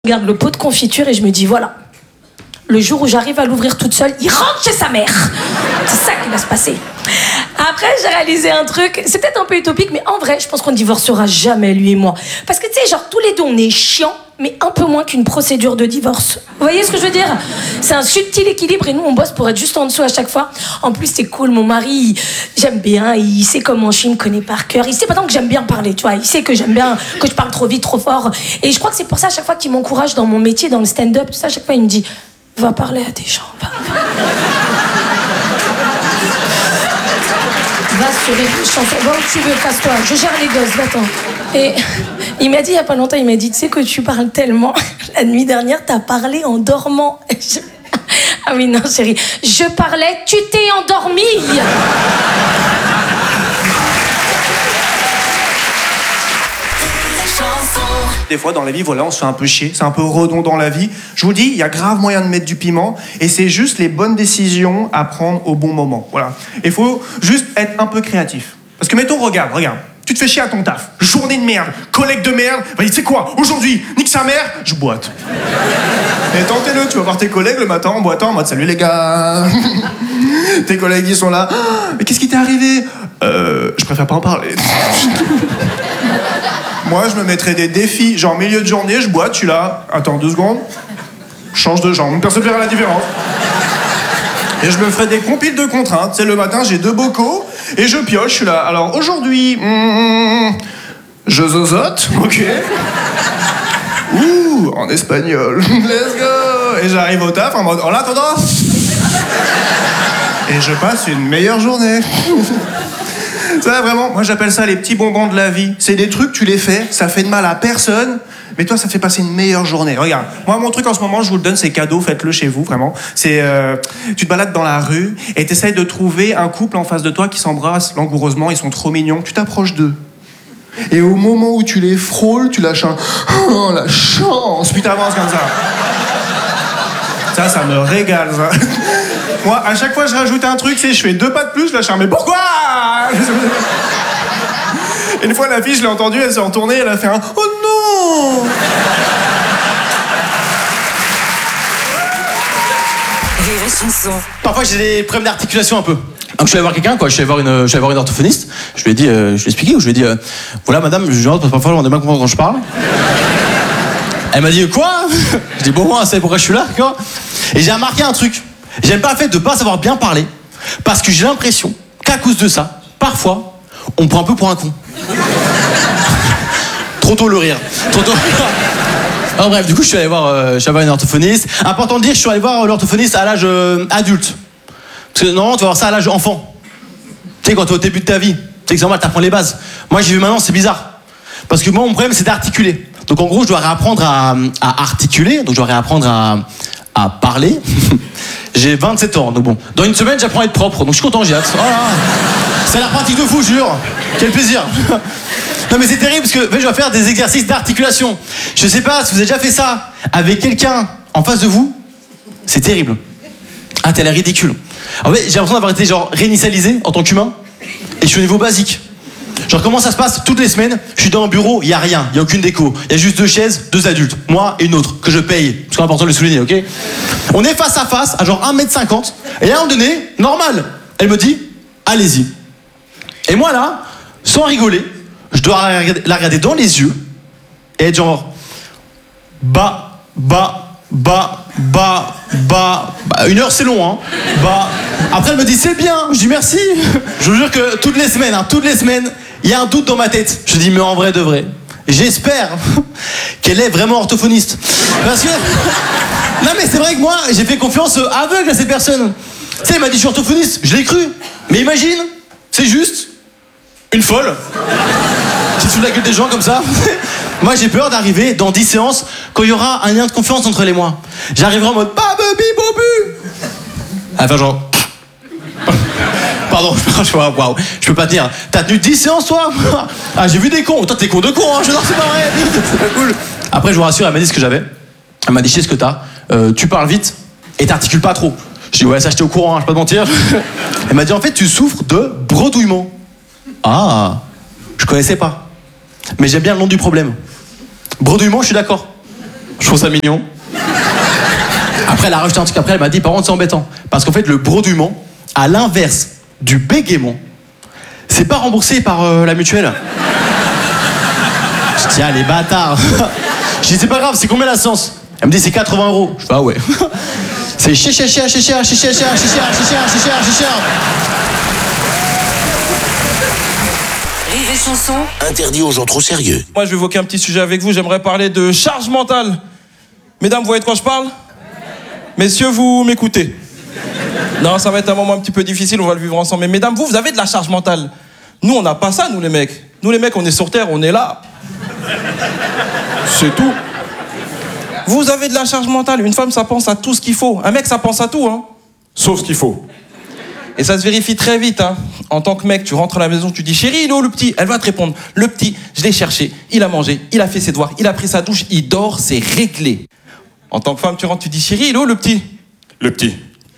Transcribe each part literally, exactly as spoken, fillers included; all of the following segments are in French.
Je regarde le pot de confiture et je me dis voilà, le jour où j'arrive à l'ouvrir toute seule, il rentre chez sa mère. C'est ça qui va se passer. Après, j'ai réalisé un truc, c'est peut-être un peu utopique, mais en vrai, je pense qu'on ne divorcera jamais, lui et moi. Parce que tu sais, genre, tous les deux, on est chiants, mais un peu moins qu'une procédure de divorce. Vous voyez ce que je veux dire? C'est un subtil équilibre et nous, on bosse pour être juste en dessous à chaque fois. En plus, c'est cool, mon mari, il, j'aime bien, il sait comment je suis, il me connaît par cœur. Il sait pas tant que j'aime bien parler, tu vois. Il sait que j'aime bien, que je parle trop vite, trop fort. Et je crois que c'est pour ça, à chaque fois qu'il m'encourage dans mon métier, dans le stand-up, tout ça, à chaque fois, il me dit « Va parler à des gens, va. » Va sur les chansons, va où tu veux, casse-toi, je gère les gosses, va-t'en. Et il m'a dit il y a pas longtemps, il m'a dit, tu sais que tu parles tellement, la nuit dernière, t'as parlé en dormant. Je... Ah oui, non, chérie, je parlais, tu t'es endormie. Des fois dans la vie, voilà, on se fait un peu chier, c'est un peu redondant la vie. Je vous dis, il y a grave moyen de mettre du piment et c'est juste les bonnes décisions à prendre au bon moment. Voilà. Il faut juste être un peu créatif. Parce que mettons, regarde, regarde, tu te fais chier à ton taf, journée de merde, collègue de merde, vas-y, tu sais quoi, aujourd'hui, nique sa mère, je boite. Et tentez-le, tu vas voir tes collègues le matin en boitant en mode salut les gars. Tes collègues ils sont là, oh, mais qu'est-ce qui t'est arrivé? Euh, je préfère pas en parler. Moi, je me mettrais des défis, genre milieu de journée, je boite, je suis là, attends deux secondes, je change de jambe, personne ne verra la différence. Et je me ferais des compiles de contraintes, tu sais, le matin, j'ai deux bocaux, et je pioche, je suis là, alors aujourd'hui, mm, je zozote, ok. Ouh, en espagnol, let's go. Et j'arrive au taf en mode, en attendant, et je passe une meilleure journée. Ça, vraiment, moi j'appelle ça les petits bonbons de la vie. C'est des trucs, tu les fais, ça fait de mal à personne, mais toi ça fait passer une meilleure journée. Regarde, moi mon truc en ce moment, je vous le donne, c'est cadeau, faites-le chez vous, vraiment. C'est, euh, tu te balades dans la rue et t'essayes de trouver un couple en face de toi qui s'embrasse langoureusement, ils sont trop mignons, tu t'approches d'eux. Et au moment où tu les frôles, tu lâches un « Oh, la chance !» Puis t'avances comme ça. Ça, ça me régale, ça. Moi, à chaque fois, je rajoute un truc, c'est je fais deux pas de plus, je lâche un « Mais pourquoi ?» Et une fois, la fille, je l'ai entendue, elle s'est retournée, elle a fait un « Oh non !» Parfois, j'ai des problèmes d'articulation un peu. Donc, je suis allé voir quelqu'un, quoi. Je suis allé voir une, je suis allé voir une orthophoniste. Je lui ai dit, euh, je lui ai expliqué, ou je lui ai dit, euh, voilà, madame, je rentre parce que parfois, on a bien compris quand je parle. Elle m'a dit, quoi? Je dis, bon, moi, c'est pourquoi je suis là, quoi. Et j'ai remarqué un truc. J'aime pas le fait de pas savoir bien parler, parce que j'ai l'impression qu'à cause de ça, parfois, on me prend un peu pour un con. Trop tôt le rire. Trop tôt. Alors bref, du coup, je suis allé voir, euh, je suis allé voir une orthophoniste. Important de dire, je suis allé voir l'orthophoniste à l'âge euh, adulte. Parce que normalement, tu vas voir ça à l'âge enfant. Tu sais, quand tu es au début de ta vie, tu sais que c'est normal, t'apprends les bases. Moi, j'ai vu maintenant, c'est bizarre. Parce que moi, mon problème, c'est d'articuler. Donc en gros, je dois réapprendre à, à articuler, donc je dois réapprendre à, à parler. J'ai vingt-sept ans, donc bon. Dans une semaine, j'apprends à être propre, donc je suis content, j'ai hâte. Oh là, ça a l'air pratique de fou, je jure. Quel plaisir. Non mais c'est terrible parce que je dois faire des exercices d'articulation. Je sais pas si vous avez déjà fait ça avec quelqu'un en face de vous. C'est terrible. Ah, t'as l'air ridicule. En fait, j'ai l'impression d'avoir été genre réinitialisé en tant qu'humain. Et je suis au niveau basique. Genre comment ça se passe toutes les semaines? Je suis dans un bureau, il y a rien, il y a aucune déco. Il y a juste deux chaises, deux adultes, moi et une autre, que je paye. C'est important de le souligner, ok? On est face à face, à genre un mètre cinquante. Et là, à un moment donné, normal. Elle me dit, allez-y. Et moi là, sans rigoler, je dois la regarder dans les yeux et être genre bas, bas, bas, bas, bas. Bah, une heure c'est long, hein. Bah. Après elle me dit c'est bien. Je dis merci. Je vous jure que toutes les semaines, hein, toutes les semaines, il y a un doute dans ma tête. Je dis mais en vrai de vrai, j'espère qu'elle est vraiment orthophoniste. Parce que non mais c'est vrai que moi j'ai fait confiance aveugle à cette personne. Tu sais, elle m'a dit je suis orthophoniste, je l'ai cru. Mais imagine, c'est juste une folle qui se fout de la gueule des gens comme ça. Moi j'ai peur d'arriver dans dix séances quand il y aura un lien de confiance entre elle et moi. J'arriverai en mode babubi bobu. Enfin genre pardon, je vois, waouh, je peux pas te dire. T'as tenu dix séances toi? Ah j'ai vu des cons. Toi t'es con de con, hein. Je non c'est pas vrai. C'est pas cool. Après je vous rassure, elle m'a dit ce que j'avais. Elle m'a dit je sais ce que t'as. Euh, tu parles vite et t'articules pas trop. Je dis ouais ça j'étais au courant, hein, je peux pas te mentir. Elle m'a dit en fait tu souffres de bredouillement. Ah, je connaissais pas. Mais j'aime bien le nom du problème. Bredouillement, je suis d'accord. Je trouve ça mignon. Après, elle a rajouté un truc après, elle m'a dit, par contre, c'est embêtant. Parce qu'en fait, le bredouillement, à l'inverse du bégaiement, c'est pas remboursé par euh, la mutuelle. Je dis, ah, les bâtards. Je dis, c'est pas grave, c'est combien la séance? Elle me dit, c'est quatre-vingts euros. Je fais, ah ouais. C'est cher, cher, cher, cher, cher, cher, cher, cher, cher, cher, cher, cher, cher. Rire et chanson. Interdit aux gens trop sérieux. Moi, je vais évoquer un petit sujet avec vous. J'aimerais parler de charge mentale. Mesdames, vous voyez de quoi je parle? Messieurs, vous m'écoutez? Non, ça va être un moment un petit peu difficile, on va le vivre ensemble. Mais mesdames, vous, vous avez de la charge mentale. Nous, on n'a pas ça, nous les mecs. Nous les mecs, on est sur Terre, on est là. C'est tout. Vous avez de la charge mentale. Une femme, ça pense à tout ce qu'il faut. Un mec, ça pense à tout, hein. Sauf ce qu'il faut. Et ça se vérifie très vite, hein. En tant que mec, tu rentres à la maison, tu dis, chérie, il est où le petit? Elle va te répondre, le petit, je l'ai cherché, il a mangé, il a fait ses devoirs, il a pris sa douche, il dort, c'est réglé. En tant que femme, tu rentres, tu dis, chérie, il est où le petit? Le petit.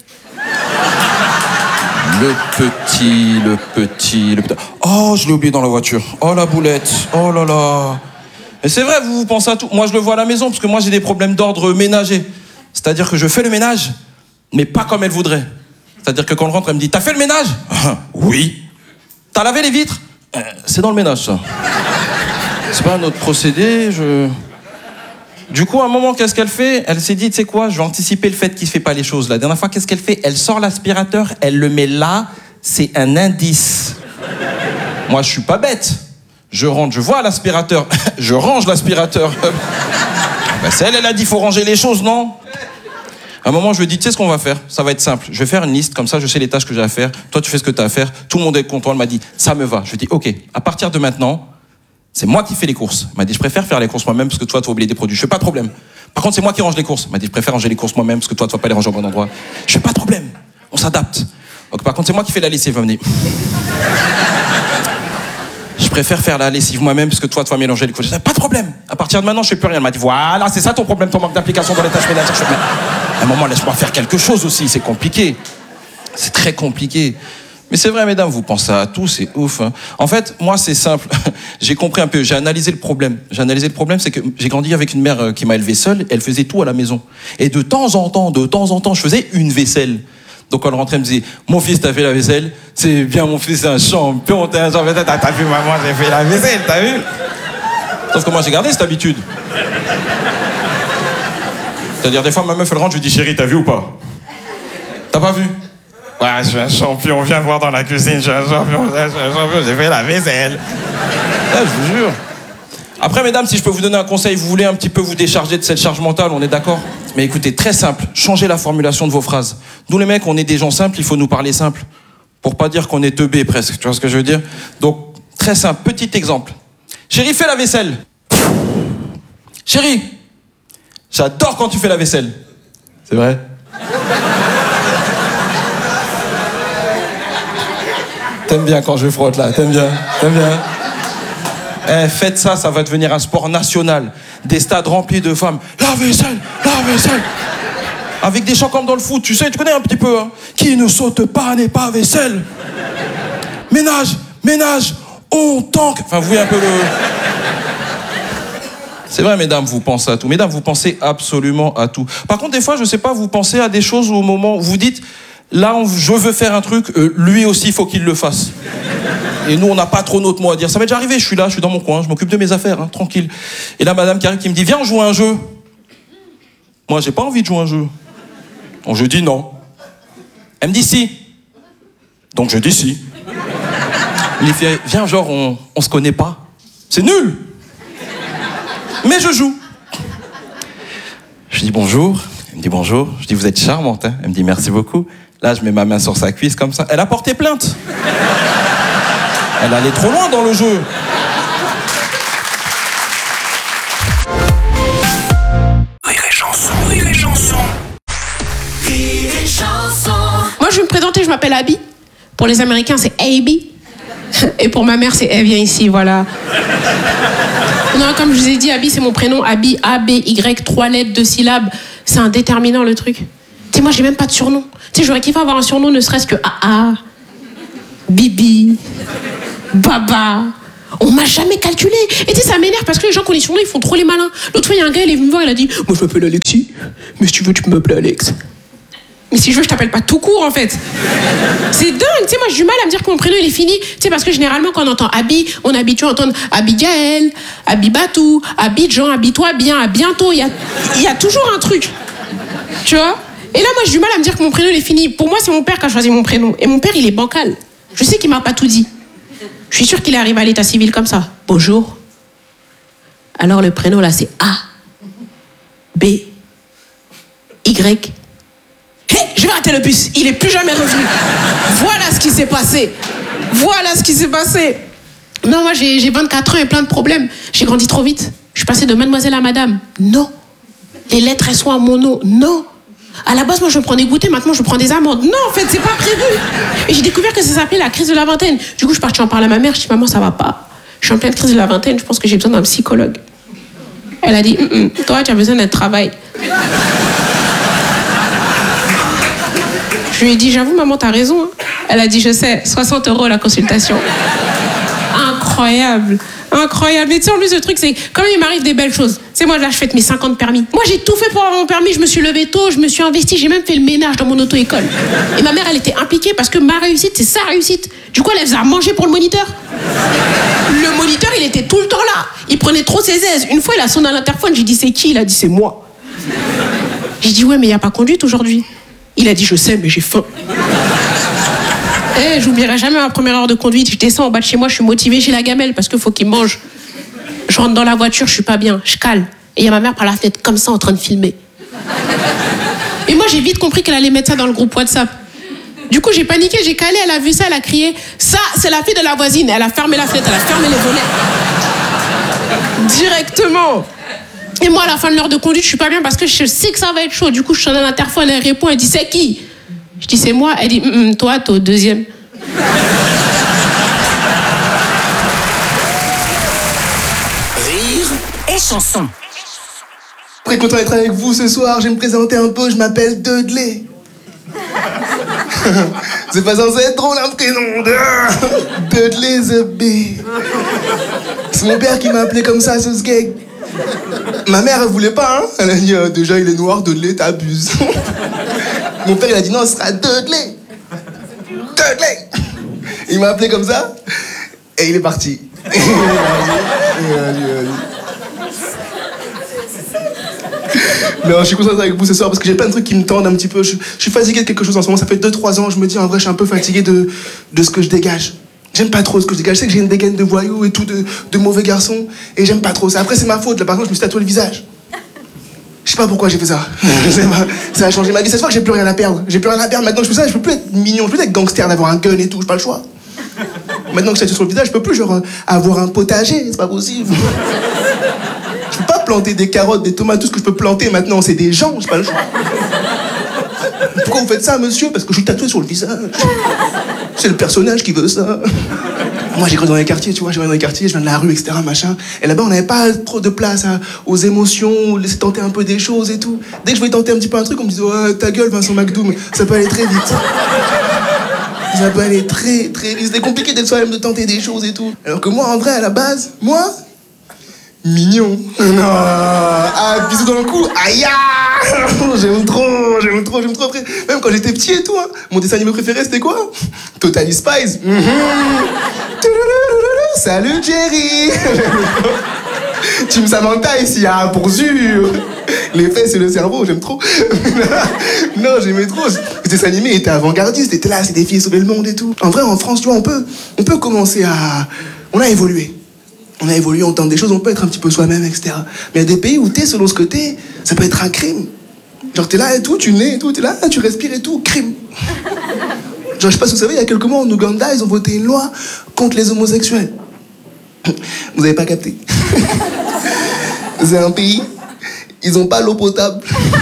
Le petit, le petit, le petit. Oh, je l'ai oublié dans la voiture. Oh, la boulette. Oh là là. Et c'est vrai, vous, vous pensez à tout. Moi, je le vois à la maison, parce que moi, j'ai des problèmes d'ordre ménager. C'est-à-dire que je fais le ménage, mais pas comme elle voudrait. C'est-à-dire que quand elle rentre, elle me dit, t'as fait le ménage? Oui. T'as lavé les vitres? euh, C'est dans le ménage, ça. C'est pas un autre procédé, je... Du coup, à un moment, qu'est-ce qu'elle fait? Elle s'est dit, tu sais quoi, je vais anticiper le fait qu'il ne fait pas les choses. La dernière fois, qu'est-ce qu'elle fait? Elle sort l'aspirateur, elle le met là, c'est un indice. Moi, je suis pas bête. Je rentre, je vois l'aspirateur, je range l'aspirateur. Ben, c'est elle, elle a dit, il faut ranger les choses, non? À un moment, je lui ai dit, tu sais ce qu'on va faire? Ça va être simple. Je vais faire une liste, comme ça, je sais les tâches que j'ai à faire. Toi, tu fais ce que tu as à faire. Tout le monde est content. Elle m'a dit, ça me va. Je lui ai dit, ok, à partir de maintenant, c'est moi qui fais les courses. Elle m'a dit, je préfère faire les courses moi-même parce que toi, tu vas oublier des produits. Je fais pas de problème. Par contre, c'est moi qui range les courses. Elle m'a dit, je préfère ranger les courses moi-même parce que toi, tu vas pas les ranger au bon endroit. Je fais pas de problème. On s'adapte. Donc, par contre, c'est moi qui fais la lessive. Venez. Je préfère faire la lessive moi-même parce que toi, tu vas mélanger les courses. Je dis, pas de problème. À partir de maintenant, je fais plus rien. Elle m'a dit, voilà, c'est ça ton problème, ton manque d'application dans les tâches ménagères. Je fais, à un moment, laisse-moi faire quelque chose aussi. C'est compliqué. C'est très compliqué. Mais c'est vrai, mesdames, vous pensez à tout, c'est ouf. Hein. En fait, moi, c'est simple. J'ai compris un peu, j'ai analysé le problème. J'ai analysé le problème, c'est que j'ai grandi avec une mère qui m'a élevé seule, elle faisait tout à la maison. Et de temps en temps, de temps en temps, je faisais une vaisselle. Donc quand elle rentrait, elle me disait, mon fils, t'as fait la vaisselle? C'est bien, mon fils, c'est un champion, t'es un champion, t'as, t'as vu, maman, j'ai fait la vaisselle, t'as vu? Sauf que moi, j'ai gardé cette habitude. C'est-à-dire, des fois, ma meuf, elle rentre, je lui dis, chérie, t'as vu ou pas? T'as pas vu? Ouais, je suis un champion, viens voir dans la cuisine, je suis un champion, je suis un champion, j'ai fait la vaisselle. Ouais, je vous jure. Après, mesdames, si je peux vous donner un conseil, vous voulez un petit peu vous décharger de cette charge mentale, on est d'accord? Mais écoutez, très simple, changez la formulation de vos phrases. Nous, les mecs, on est des gens simples, il faut nous parler simple. Pour pas dire qu'on est teubé presque, tu vois ce que je veux dire? Donc, très simple, petit exemple. Chérie, fais la vaisselle. Chérie, j'adore quand tu fais la vaisselle. C'est vrai? T'aimes bien quand je frotte là, t'aimes bien, t'aimes bien. Eh, faites ça, ça va devenir un sport national. Des stades remplis de femmes. La vaisselle, la vaisselle. Avec des chants comme dans le foot, tu sais, tu connais un petit peu, hein. Qui ne saute pas n'est pas vaisselle. Ménage, ménage, on tank. Enfin, vous voyez un peu le... C'est vrai, mesdames, vous pensez à tout. Mesdames, vous pensez absolument à tout. Par contre, des fois, je sais pas, vous pensez à des choses au moment où vous dites... Là, on, je veux faire un truc, euh, lui aussi, il faut qu'il le fasse. Et nous, on n'a pas trop notre mot à dire. Ça m'est déjà arrivé, je suis là, je suis dans mon coin, je m'occupe de mes affaires, hein, tranquille. Et là, madame qui arrive, qui me dit, viens, on joue à un jeu. Moi, j'ai pas envie de jouer à un jeu. Donc, je dis non. Elle me dit si. Donc, je dis si. Il fait, viens, genre, on, on se connaît pas. C'est nul. Mais je joue. Je dis bonjour. Elle me dit bonjour. Je dis, vous êtes charmante, hein. Elle me dit, merci beaucoup. Là, je mets ma main sur sa cuisse comme ça. Elle a porté plainte. Elle allait trop loin dans le jeu. Rire et chanson, rire et chanson. Rire et chanson. Moi, je vais me présenter, je m'appelle Abby. Pour les Américains, c'est Abby. Et pour ma mère, c'est elle vient ici, voilà. Non, comme je vous ai dit, Abby, c'est mon prénom. Abby, A B Y, trois lettres, deux syllabes. C'est un déterminant, le truc. Tu sais, moi, j'ai même pas de surnom. Tu sais, j'aurais kiffé avoir un surnom, ne serait-ce que A A, Bibi, Baba. On m'a jamais calculé. Et tu sais, ça m'énerve parce que les gens qu'on est sur nous, ils font trop les malins. L'autre fois, il y a un gars, il est venu me voir, il a dit « Moi, je m'appelle Alexis, mais si tu veux, tu peux m'appeler Alex. » Mais si je veux, je t'appelle pas tout court, en fait. C'est dingue. Tu sais, moi, j'ai du mal à me dire que mon prénom, il est fini. Tu sais, parce que généralement, quand on entend Abi, on est habitué à entendre Abigaël, Abibatou, Abidjan, Habille-toi bien, à bientôt. Il y a, il y a toujours un truc. Tu vois? Et là, moi, j'ai du mal à me dire que mon prénom, il est fini. Pour moi, c'est mon père qui a choisi mon prénom. Et mon père, il est bancal. Je sais qu'il m'a pas tout dit. Je suis sûre qu'il est arrivé à l'état civil comme ça. Bonjour. Alors le prénom là c'est A, B, Y. Hé, je vais rater le bus. Il est plus jamais revenu. Voilà ce qui s'est passé. Voilà ce qui s'est passé. Non, moi j'ai, j'ai vingt-quatre ans et plein de problèmes. J'ai grandi trop vite. Je suis passée de mademoiselle à madame. Non. Les lettres elles sont à mon nom. Non. À la base, moi, je me prends des goûters, maintenant, je prends des amandes. Non, en fait, c'est pas prévu. Et j'ai découvert que ça s'appelait la crise de la vingtaine. Du coup, je suis partie en parler à ma mère. Je dis, maman, ça va pas. Je suis en pleine crise de la vingtaine. Je pense que j'ai besoin d'un psychologue. Elle a dit, mm -mm, toi, tu as besoin d'un travail. Je lui ai dit, j'avoue, maman, t'as raison. Elle a dit, je sais, soixante euros la consultation. Incroyable. Incroyable. Mais tu sais, en plus, le truc, c'est quand même, il m'arrive des belles choses. Tu sais, moi, là, je fête mes cinquante permis. Moi, j'ai tout fait pour avoir mon permis. Je me suis levée tôt, je me suis investie, j'ai même fait le ménage dans mon auto-école. Et ma mère, elle était impliquée parce que ma réussite, c'est sa réussite. Du coup, elle faisait à manger pour le moniteur. Le moniteur, il était tout le temps là. Il prenait trop ses aises. Une fois, il a sonné à l'interphone. J'ai dit, c'est qui? Il a dit, c'est moi. J'ai dit, ouais, mais il n'y a pas conduite aujourd'hui. Il a dit, je sais, mais j'ai faim. Eh, j'oublierai jamais ma première heure de conduite. Je descends en bas de chez moi, je suis motivée, j'ai la gamelle parce qu'il faut qu'il mange. Je rentre dans la voiture, je suis pas bien, je cale. Et il y a ma mère par la fenêtre comme ça en train de filmer. Et moi, j'ai vite compris qu'elle allait mettre ça dans le groupe WhatsApp. Du coup, j'ai paniqué, j'ai calé, elle a vu ça, elle a crié « Ça, c'est la fille de la voisine !» Elle a fermé la fenêtre, elle a fermé les volets. Directement. Et moi, à la fin de l'heure de conduite, je suis pas bien parce que je sais que ça va être chaud. Du coup, je sonne à l'interphone, elle répond, elle dit « C'est qui ?» Je dis, c'est moi. Elle dit, mm, toi, t'es au deuxième. Rire et chanson. Très content d'être avec vous ce soir. Je vais me présenter un peu. Je m'appelle Dudley. C'est pas censé être drôle un prénom. Dudley the Bee. C'est mon père qui m'a appelé comme ça, ce gag. Ma mère, elle voulait pas, hein. Elle a dit, euh, déjà, il est noir, Dudley, t'abuses. Mon père, il a dit, non, ce sera Dudley. Dudley. Il m'a appelé comme ça, et il est parti. Il est parti. Non, je suis content d'être avec vous ce soir parce que j'ai plein de trucs qui me tendent un petit peu. Je, je suis fatigué de quelque chose en ce moment. Ça fait deux trois ans, je me dis, en vrai, je suis un peu fatigué de, de ce que je dégage. J'aime pas trop ce que je dégage. Je sais que j'ai une dégaine de voyou et tout, de, de mauvais garçon, et j'aime pas trop ça. Après, c'est ma faute. Là, par contre, je me suis tatoué le visage. Je sais pas pourquoi j'ai fait ça. Ça a changé ma vie. Ça se voit que j'ai plus rien à perdre. J'ai plus rien à perdre. Maintenant que je fais ça, je peux plus être mignon, je peux plus être gangster, d'avoir un gun et tout. J'ai pas le choix. Maintenant que je suis sur le visage, je peux plus genre avoir un potager. C'est pas possible. Je peux pas planter des carottes, des tomates. Tout ce que je peux planter maintenant, c'est des gens. J'ai pas le choix. Pourquoi vous faites ça, monsieur? Parce que je suis tatoué sur le visage. C'est le personnage qui veut ça. Moi, j'ai grandi dans les quartiers, tu vois, j'ai grandi dans les quartiers, je viens de la rue, et cetera, machin. Et là-bas, on n'avait pas trop de place à, aux émotions, laisser tenter un peu des choses et tout. Dès que je voulais tenter un petit peu un truc, on me disait, ouais, ta gueule, Vincent McDoom, ça peut aller très vite. Ça peut aller très, très vite. C'était compliqué d'être soi-même, de tenter des choses et tout. Alors que moi, en vrai, à la base, moi, mignon. Non. Ah, bisous dans le cou. Aïe, j'aime trop, j'aime trop, j'aime trop. Après, même quand j'étais petit et tout, hein, mon dessin animé préféré, c'était quoi? Totally Spies. Mm-hmm. Salut Jerry. Team Samantha ici, hein, pour sûr. Les fesses c'est le cerveau, j'aime trop. Non, j'aimais trop. Ce dessin animé était avant-gardiste, était là, c'est des filles sauver le monde et tout. En vrai, en France, tu vois, on peut, on peut commencer à... On a évolué. On a évolué, on tente des choses, on peut être un petit peu soi-même, et cetera. Mais il y a des pays où t'es selon ce que t'es, ça peut être un crime. Genre t'es là et tout, tu nais et tout, t'es là, tu respires et tout, crime. Genre je sais pas si vous savez, il y a quelques mois en Ouganda, ils ont voté une loi contre les homosexuels. Vous avez pas capté. C'est un pays, ils ont pas l'eau potable.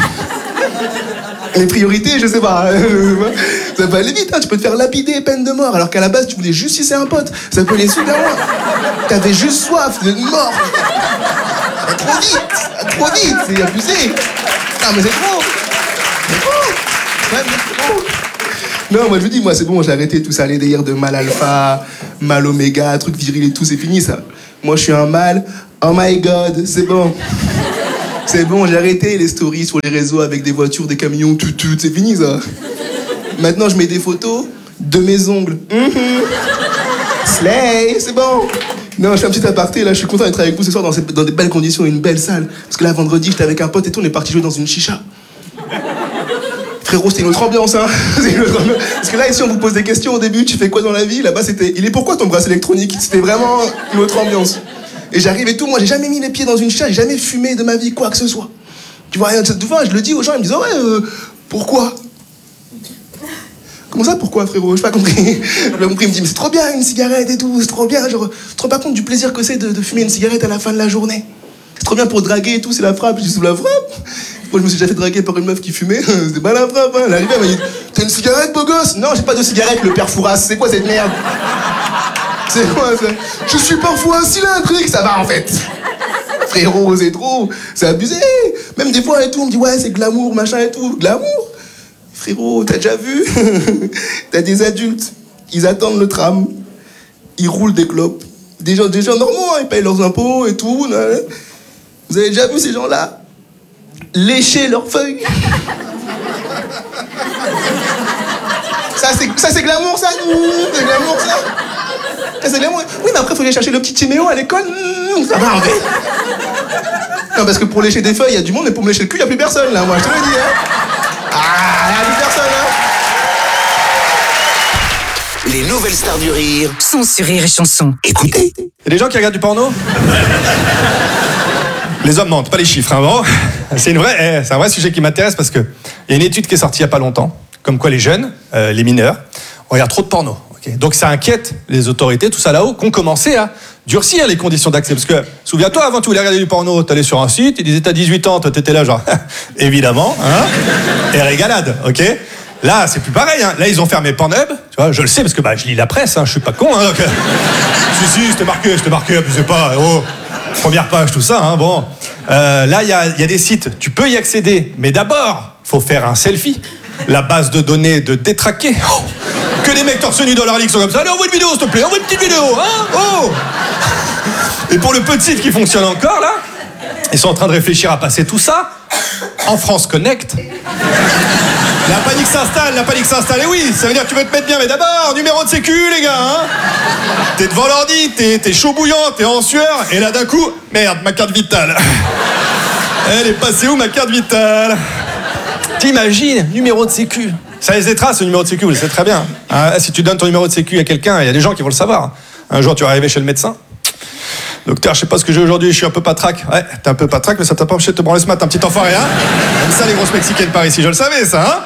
Les priorités, je sais pas. Ça peut aller vite, hein. Tu peux te faire lapider, peine de mort, alors qu'à la base, tu voulais juste sucer un pote. Ça peut aller super loin. T'avais juste soif, de mort. Trop vite, trop vite, c'est abusé. Non, mais c'est trop. C'est trop. Ouais, mais c'est trop. Non, moi je vous dis, moi c'est bon, j'ai arrêté tout ça, les délires de mal alpha, Mal oméga, truc viril et tout, c'est fini ça. Moi je suis un mâle, oh my god, c'est bon. C'est bon, j'ai arrêté les stories sur les réseaux avec des voitures, des camions, tout, tout, c'est fini ça. Maintenant je mets des photos de mes ongles. Mm-hmm. Slay, c'est bon. Non, je fais un petit aparté, là, je suis content d'être avec vous ce soir dans, ces, dans des belles conditions, une belle salle. Parce que là, vendredi, j'étais avec un pote et tout, on est parti jouer dans une chicha. Frérot, c'était une autre ambiance, hein. C'est une autre ambiance. Parce que là, ici, on vous pose des questions au début, tu fais quoi dans la vie? Là-bas, c'était, il est pourquoi ton bracelet électronique? C'était vraiment une autre ambiance. Et j'arrive et tout, moi, j'ai jamais mis les pieds dans une chicha, j'ai jamais fumé de ma vie, quoi que ce soit. Tu vois, rien de cette fois, je le dis aux gens, ils me disent, oh, ouais, euh, pourquoi? Comment ça, pourquoi, frérot? J'ai pas compris. J'ai pas compris, il me dit, mais c'est trop bien une cigarette et tout, c'est trop bien. Genre, tu te rends pas compte du plaisir que c'est de, de fumer une cigarette à la fin de la journée? C'est trop bien pour draguer et tout, c'est la frappe. Je dis, sous la frappe? Moi, je me suis déjà fait draguer par une meuf qui fumait, c'était pas la frappe, hein. Elle arrivait, elle m'a dit, t'as une cigarette, beau gosse? Non, j'ai pas de cigarette, le père Fouras, c'est quoi cette merde? C'est quoi ça? Je suis parfois cylindrique, ça va en fait. Frérot, c'est trop, c'est abusé. Même des fois et tout, on me dit, ouais, c'est glamour, machin et tout. Glamour? Frérot, t'as déjà vu? T'as des adultes, ils attendent le tram, ils roulent des clopes. Des gens, des gens normaux, hein, ils payent leurs impôts et tout. Là. Vous avez déjà vu ces gens-là lécher leurs feuilles? Ça, c'est, ça, c'est glamour, ça? C'est glamour, ça? Ça, c'est glamour. Oui, mais après, il faut aller chercher le petit Timéo à l'école. Ça va, en fait. Non, parce que pour lécher des feuilles, il y a du monde, mais pour me lécher le cul, il n'y a plus personne, là, moi, je te le dis, hein. Ah, il n'y a plus personne, hein. Les nouvelles stars du rire sont sur Rire et Chanson. Écoutez. Il y a des gens qui regardent du porno? Les hommes mentent, pas les chiffres. Hein, bon. C'est, une vraie, c'est un vrai sujet qui m'intéresse parce qu'il y a une étude qui est sortie il n'y a pas longtemps, comme quoi les jeunes, euh, les mineurs, on regarde trop de porno. Okay. Donc ça inquiète les autorités, tout ça là-haut, qui ont commencé à durcir les conditions d'accès. Parce que, souviens-toi, avant tu voulais regarder du porno, t'allais sur un site, ils disaient t'as dix-huit ans, toi t'étais là genre, évidemment, hein, et régalade, ok? Là, c'est plus pareil, hein. Là, ils ont fermé Pornhub, tu vois, je le sais parce que bah, je lis la presse, hein, je suis pas con, hein, donc... Euh... si, si, c'était marqué, c'était marqué, abusez pas, oh, première page, tout ça, hein, bon. Euh, là, il y a, y a des sites, tu peux y accéder, mais d'abord, faut faire un selfie. La base de données de détraquer. Oh, que les mecs torse nu dans leur ligue sont comme ça. Allez, envoie une vidéo, s'il te plaît, envoie une petite vidéo, hein, oh. Et pour le peu de sites qui fonctionnent encore, là, ils sont en train de réfléchir à passer tout ça en France Connect. La panique s'installe, la panique s'installe. Et oui, ça veut dire que tu veux te mettre bien, mais d'abord, numéro de sécu, les gars, hein. T'es devant l'ordi, t'es, t'es chaud bouillant, t'es en sueur, et là d'un coup, merde, ma carte vitale. Elle est passée où, ma carte vitale? T'imagines, numéro de sécu. Ça laisse des traces, ce numéro de sécu, vous le savez très bien. Ah, si tu donnes ton numéro de sécu à quelqu'un, il y a des gens qui vont le savoir. Un jour, tu vas arriver chez le médecin. Docteur, je sais pas ce que j'ai aujourd'hui, je suis un peu patraque. Ouais, t'es un peu patraque, mais ça t'a pas empêché de te branler ce matin, petit enfoiré, hein? Comme ça, les grosses mexicaines par ici, je le savais, ça, hein?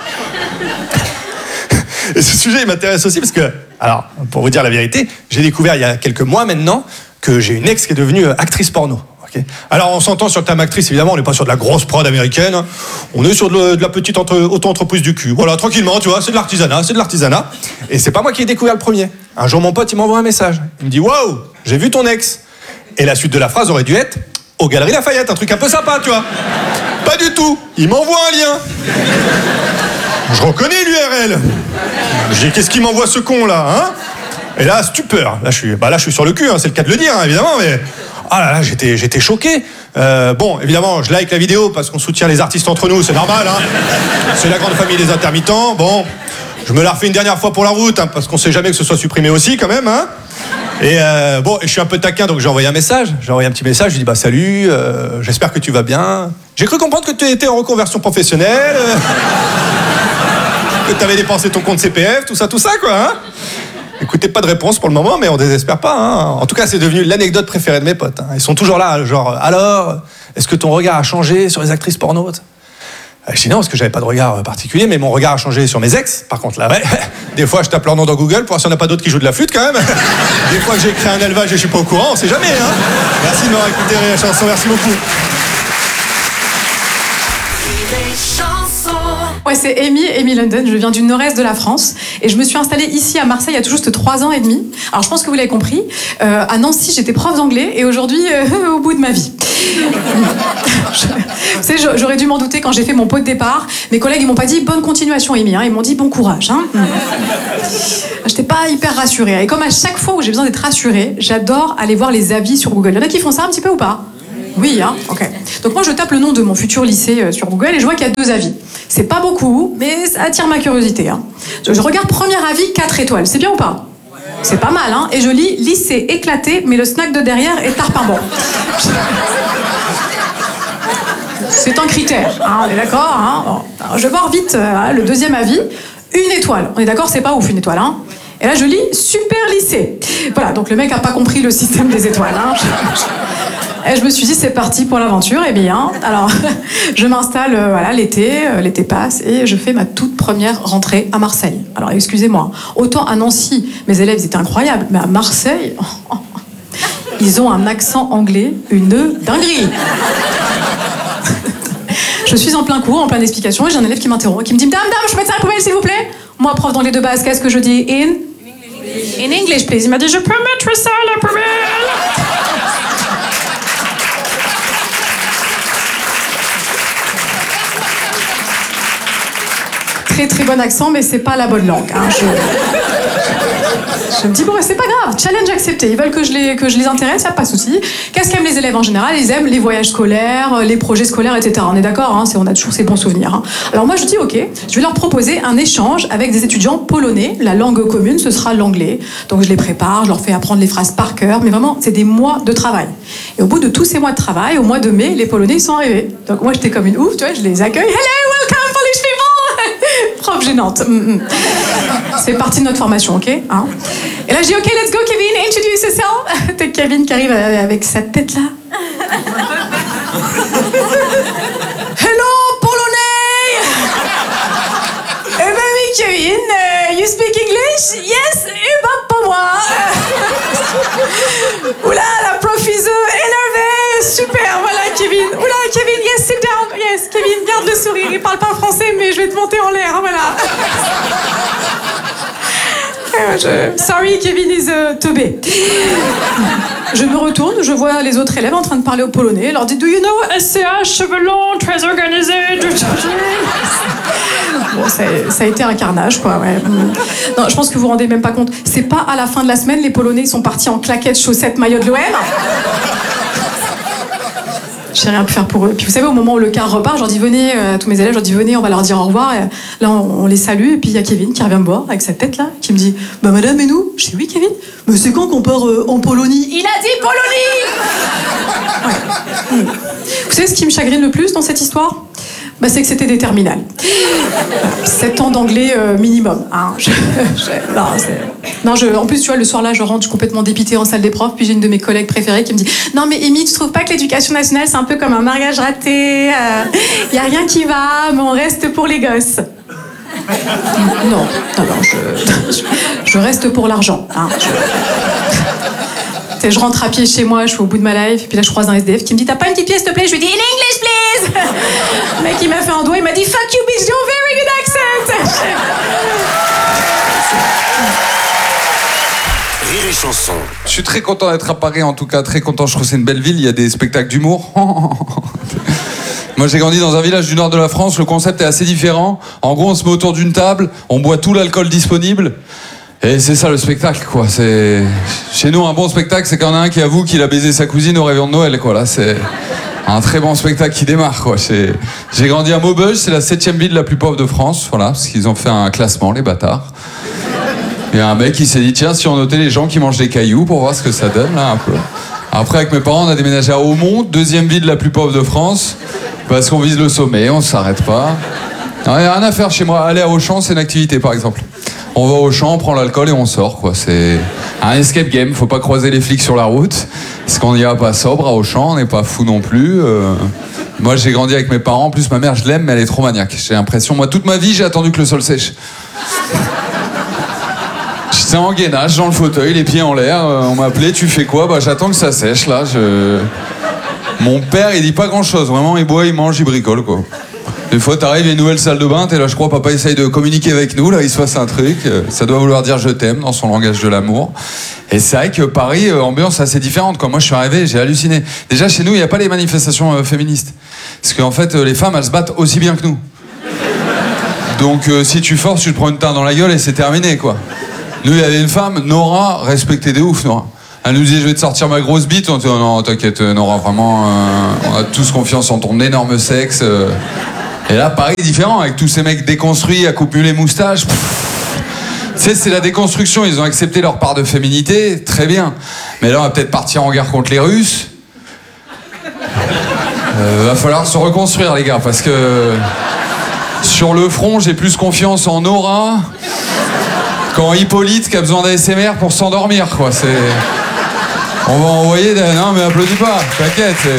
Et ce sujet, il m'intéresse aussi parce que, alors, pour vous dire la vérité, j'ai découvert il y a quelques mois maintenant que j'ai une ex qui est devenue actrice porno. Okay. Alors, on s'entend sur le terme actrice, évidemment, on n'est pas sur de la grosse prod américaine, on est sur de, le, de la petite entre, auto-entreprise du cul. Voilà, tranquillement, tu vois, c'est de l'artisanat, c'est de l'artisanat. Et c'est pas moi qui ai découvert le premier. Un jour, mon pote, il m'envoie un message. Il me dit, waouh, j'ai vu ton ex. Et la suite de la phrase aurait dû être aux Galeries Lafayette, un truc un peu sympa, tu vois. Pas du tout. Il m'envoie un lien. Je reconnais l'U R L. Je dis, qu'est-ce qu'il m'envoie ce con là, hein? Et là, stupeur. Là, je suis, bah là, je suis sur le cul, hein, c'est le cas de le dire, hein, évidemment, mais ah là là, j'étais, j'étais choqué. Euh, bon, évidemment, je like la vidéo parce qu'on soutient les artistes entre nous, c'est normal, hein. C'est la grande famille des intermittents. Bon, je me la refais une dernière fois pour la route, hein, parce qu'on sait jamais que ce soit supprimé aussi, quand même, hein. Et euh, bon, je suis un peu taquin, donc j'ai envoyé un message. J'ai envoyé un petit message, je lui ai dit bah salut, euh, j'espère que tu vas bien. J'ai cru comprendre que tu étais en reconversion professionnelle, euh, que tu avais dépensé ton compte C P F, tout ça, tout ça, quoi. Hein. Écoutez, pas de réponse pour le moment, mais on désespère pas. Hein. En tout cas, c'est devenu l'anecdote préférée de mes potes. Hein. Ils sont toujours là, genre, alors, est-ce que ton regard a changé sur les actrices porno? Je dis non, parce que j'avais pas de regard particulier, mais mon regard a changé sur mes ex. Par contre, là, ouais, des fois, je tape leur nom dans Google pour voir s'il n'y en a pas d'autres qui jouent de la flûte, quand même. Des fois que j'ai créé un élevage et je suis pas au courant, on sait jamais, hein. Merci de m'avoir écouté, Rire et Chanson, merci beaucoup. Rire et Chanson. Ouais, c'est Amy, Amy London. Je viens du nord-est de la France et je me suis installée ici à Marseille il y a tout juste trois ans et demi. Alors je pense que vous l'avez compris. Euh, à Nancy, j'étais prof d'anglais et aujourd'hui, euh, au bout de ma vie. Je, vous savez, j'aurais dû m'en douter quand j'ai fait mon pot de départ. Mes collègues, ils m'ont pas dit bonne continuation, Amy. Hein. Ils m'ont dit bon courage. Hein. J'étais pas hyper rassurée. Et comme à chaque fois où j'ai besoin d'être rassurée, j'adore aller voir les avis sur Google. Il y en a qui font ça un petit peu ou pas? Oui, hein, ok. Donc moi, je tape le nom de mon futur lycée euh, sur Google et je vois qu'il y a deux avis. C'est pas beaucoup, mais ça attire ma curiosité. Hein. Je, je regarde premier avis, quatre étoiles. C'est bien ou pas? C'est pas mal, hein. Et je lis lycée éclaté, mais le snack de derrière est tarpin-bon. C'est un critère, hein, on est d'accord, hein. Bon, alors, je vais voir vite euh, le deuxième avis. Une étoile. On est d'accord, c'est pas ouf une étoile, hein. Et là, je lis super lycée. Voilà, donc le mec a pas compris le système des étoiles, hein. Et je me suis dit, c'est parti pour l'aventure. Eh bien, alors, je m'installe, euh, voilà, l'été, euh, l'été passe, et je fais ma toute première rentrée à Marseille. Alors, excusez-moi, autant à Nancy, mes élèves ils étaient incroyables, mais à Marseille, ils ont un accent anglais, une dinguerie. Je suis en plein cours, en pleine explication, et j'ai un élève qui m'interrompt, qui me dit, Dame, dame, je peux mettre ça à la poubelle, s'il vous plaît? Moi, prof d'anglais de base, qu'est-ce que je dis? In? In English, please. Il m'a dit, je peux mettre ça à la poubelle? Très très bon accent, mais c'est pas la bonne langue. Hein. Je... je me dis, bon, c'est pas grave, challenge accepté. Ils veulent que je les, que je les intéresse, y a pas de souci. Qu'est-ce qu'aiment les élèves en général? Ils aiment les voyages scolaires, les projets scolaires, et cetera. On est d'accord, hein, on a toujours ces bons souvenirs. Hein. Alors moi, je dis, ok, je vais leur proposer un échange avec des étudiants polonais. La langue commune, ce sera l'anglais. Donc je les prépare, je leur fais apprendre les phrases par cœur, mais vraiment, c'est des mois de travail. Et au bout de tous ces mois de travail, au mois de mai, les Polonais, ils sont arrivés. Donc moi, j'étais comme une ouf, tu vois, je les accueille. Hello, welcome, Polish people! Prof gênante. Mm-hmm. C'est partie de notre formation, ok, hein. Et là, je dis, ok, let's go, Kevin, introduce yourself. T'as Kevin qui arrive avec sa tête là. Hello, Polonais. Eh ben oui, Kevin, uh, you speak English? Yes, eh ben pas moi. Oula, la prof is énervée. Super, voilà, Kevin. Oula, Kevin, yes, sit down. Yes, Kevin, garde le sourire. Il parle pas français, mais je vais te monter en l'air, voilà. Je... Sorry, Kevin is uh, teubé. Je me retourne, je vois les autres élèves en train de parler au polonais. Je leur dis, do you know S C H, cheveux longs, très organisé. Bon, ça, ça a été un carnage, quoi, ouais. Non, je pense que vous vous rendez même pas compte. C'est pas à la fin de la semaine, les Polonais ils sont partis en claquettes, chaussettes, maillot de l'O M. J'ai rien pu faire pour eux. Puis vous savez, au moment où le car repart, je leur dis venez, euh, tous mes élèves, je leur dis venez, on va leur dire au revoir. Et là, on, on les salue. Et puis il y a Kevin qui revient me voir avec sa tête là, qui me dit bah madame et nous? Je dis oui, Kevin. Mais c'est quand qu'on part euh, en Polonie? Il a dit Polonie. Ouais. Mmh. Vous savez ce qui me chagrine le plus dans cette histoire? Bah, c'est que c'était des terminales. sept ans d'anglais euh, minimum. Hein. Je, je, non, non je, en plus, tu vois, le soir-là, je rentre, je suis complètement dépitée en salle des profs, puis j'ai une de mes collègues préférées qui me dit « Non, mais Amy, tu trouves pas que l'éducation nationale, c'est un peu comme un mariage raté? Il euh, y a rien qui va, mais on reste pour les gosses. » Non, non, non, je, je, je reste pour l'argent. Hein, je... Je rentre à pied chez moi, je suis au bout de ma life, et puis là je croise un S D F qui me dit t'as pas une petite pièce s'il te plaît? Je lui dis in English please. Le mec il m'a fait un doigt, il m'a dit fuck you bitch, you're very good accent. Rire et chanson. Je suis très content d'être à Paris, en tout cas très content, je trouve que c'est une belle ville, il y a des spectacles d'humour. Moi j'ai grandi dans un village du nord de la France, le concept est assez différent. En gros on se met autour d'une table, on boit tout l'alcool disponible. Et c'est ça le spectacle, quoi. C'est... Chez nous, un bon spectacle, c'est quand on a un qui avoue qu'il a baisé sa cousine au réveillon de Noël, quoi. Là, c'est un très bon spectacle qui démarre, quoi. C'est... J'ai grandi à Maubeuge, c'est la septième ville la plus pauvre de France, voilà, parce qu'ils ont fait un classement, les bâtards. Il y a un mec qui s'est dit, tiens, si on notait les gens qui mangent des cailloux pour voir ce que ça donne, là, un peu. Après, avec mes parents, on a déménagé à Aumont, deuxième ville la plus pauvre de France, parce qu'on vise le sommet, on s'arrête pas. Il n'y a rien à faire chez moi. Aller à Auchan, c'est une activité, par exemple. On va au champ, on prend l'alcool et on sort, quoi. C'est un escape game, faut pas croiser les flics sur la route. Parce qu'on n'y va pas sobre à Auchan, on n'est pas fou non plus. Euh... Moi, j'ai grandi avec mes parents. En plus, ma mère, je l'aime, mais elle est trop maniaque. J'ai l'impression, moi, toute ma vie, j'ai attendu que le sol sèche. J'étais en gainage, dans le fauteuil, les pieds en l'air. Euh, on m'appelait, tu fais quoi? Bah, j'attends que ça sèche, là. Je... Mon père, il dit pas grand-chose. Vraiment, il boit, il mange, il bricole, quoi. Des fois, t'arrives, il y a une nouvelle salle de bain, t'es là, je crois, papa essaye de communiquer avec nous, là, il se passe un truc. Ça doit vouloir dire je t'aime dans son langage de l'amour. Et c'est vrai que Paris, euh, ambiance assez différente. Quand moi je suis arrivé, j'ai halluciné. Déjà, chez nous, il n'y a pas les manifestations euh, féministes. Parce qu'en fait, euh, les femmes, elles se battent aussi bien que nous. Donc, euh, si tu forces, tu te prends une tarte dans la gueule et c'est terminé, quoi. Nous, il y avait une femme, Nora, respectée de ouf, Nora. Elle nous disait, je vais te sortir ma grosse bite. On dit, oh non, t'inquiète, Nora, vraiment, euh, on a tous confiance en ton énorme sexe. Euh. Et là, Paris est différent, avec tous ces mecs déconstruits, à coupe mulet moustache. Tu sais, c'est la déconstruction, ils ont accepté leur part de féminité, très bien. Mais là, on va peut-être partir en guerre contre les Russes. Euh, va falloir se reconstruire, les gars, parce que sur le front, j'ai plus confiance en Nora qu'en Hippolyte qui a besoin d'A S M R pour s'endormir, quoi. C'est... On va envoyer des... Non, mais applaudis pas, t'inquiète. C'est...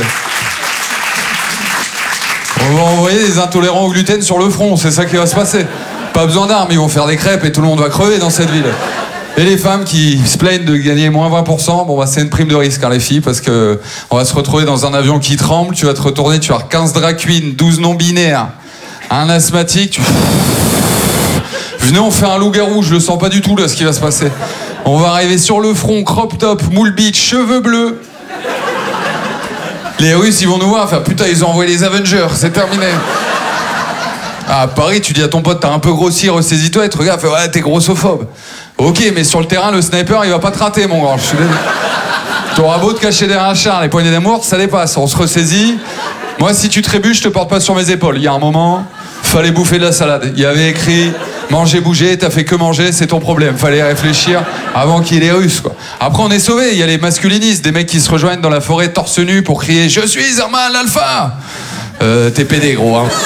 On va envoyer des intolérants au gluten sur le front, c'est ça qui va se passer. Pas besoin d'armes, ils vont faire des crêpes et tout le monde va crever dans cette ville. Et les femmes qui se plaignent de gagner moins vingt pour cent, bon bah c'est une prime de risque, hein, les filles, parce que on va se retrouver dans un avion qui tremble, tu vas te retourner, tu vas avoir quinze drag queens, douze non-binaires, un asthmatique, tu... Venez, on fait un loup-garou, je le sens pas du tout là ce qui va se passer. On va arriver sur le front, crop top, moule beach, cheveux bleus. Les Russes, ils vont nous voir, faire putain, ils ont envoyé les Avengers, c'est terminé. Ah, à Paris, tu dis à ton pote, t'as un peu grossi, ressaisis-toi, et tu regardes, fait, ouais, t'es grossophobe. Ok, mais sur le terrain, le sniper, il va pas te rater, mon grand. Je suis désolé. T'auras beau te cacher derrière un char, les poignées d'amour, ça dépasse, on se ressaisit. Moi, si tu trébuches, je te porte pas sur mes épaules. Il y a un moment, fallait bouffer de la salade. Il y avait écrit manger, bouger, t'as fait que manger, c'est ton problème. Fallait réfléchir avant qu'il y ait les Russes, quoi. Après, on est sauvés. Il y a les masculinistes, des mecs qui se rejoignent dans la forêt torse nu pour crier je suis un mâle alpha. Euh, t'es pédé, gros, hein.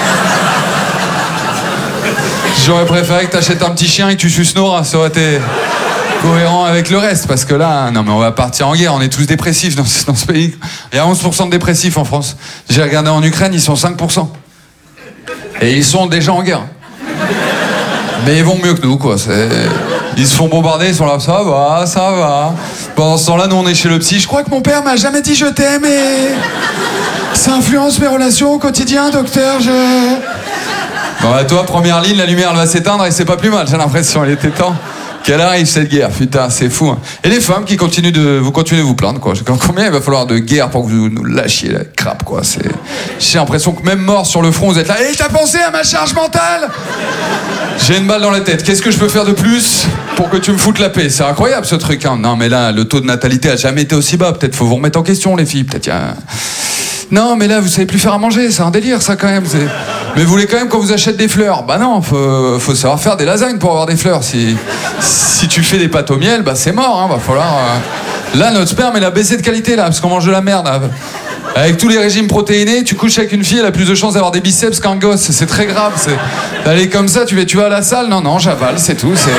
J'aurais préféré que t'achètes un petit chien et que tu suces Nora, ça aurait été cohérent avec le reste, parce que là, non mais on va partir en guerre, on est tous dépressifs dans ce, dans ce pays. Il y a onze pour cent de dépressifs en France. J'ai regardé en Ukraine, ils sont cinq pour cent. Et ils sont déjà en guerre. Mais ils vont mieux que nous, quoi. C'est... Ils se font bombarder, ils sont là, ça va, ça va. Pendant ce temps-là, nous on est chez le psy. Je crois que mon père m'a jamais dit je t'aime et ça influence mes relations au quotidien, docteur. Je... Bon, bah, toi, première ligne, la lumière elle va s'éteindre et c'est pas plus mal, j'ai l'impression. Il était temps qu'elle arrive cette guerre. Putain, c'est fou. Hein. Et les femmes qui continuent de vous continuez de vous plaindre, quoi. Combien il va falloir de guerre pour que vous nous lâchiez la crape, quoi. C'est... J'ai l'impression que même mort sur le front, vous êtes là. Et t'as pensé à ma charge mentale? J'ai une balle dans la tête. Qu'est-ce que je peux faire de plus pour que tu me foutes la paix? C'est incroyable ce truc. Hein. Non, mais là, le taux de natalité a jamais été aussi bas. Peut-être faut vous remettre en question, les filles. Peut-être y a... Non, mais là, vous savez plus faire à manger, c'est un délire, ça, quand même. C'est... Mais vous voulez quand même qu'on vous achète des fleurs? Bah non, faut, faut savoir faire des lasagnes pour avoir des fleurs. Si, si tu fais des pâtes au miel, bah c'est mort, hein, va falloir... Euh... Là, notre sperme, il a baissé de qualité, là, parce qu'on mange de la merde. Là. Avec tous les régimes protéinés, tu couches avec une fille, elle a plus de chances d'avoir des biceps qu'un gosse. C'est très grave, c'est... D'aller comme ça, tu vas, tu vas à la salle? Non, non, j'avale, c'est tout, c'est...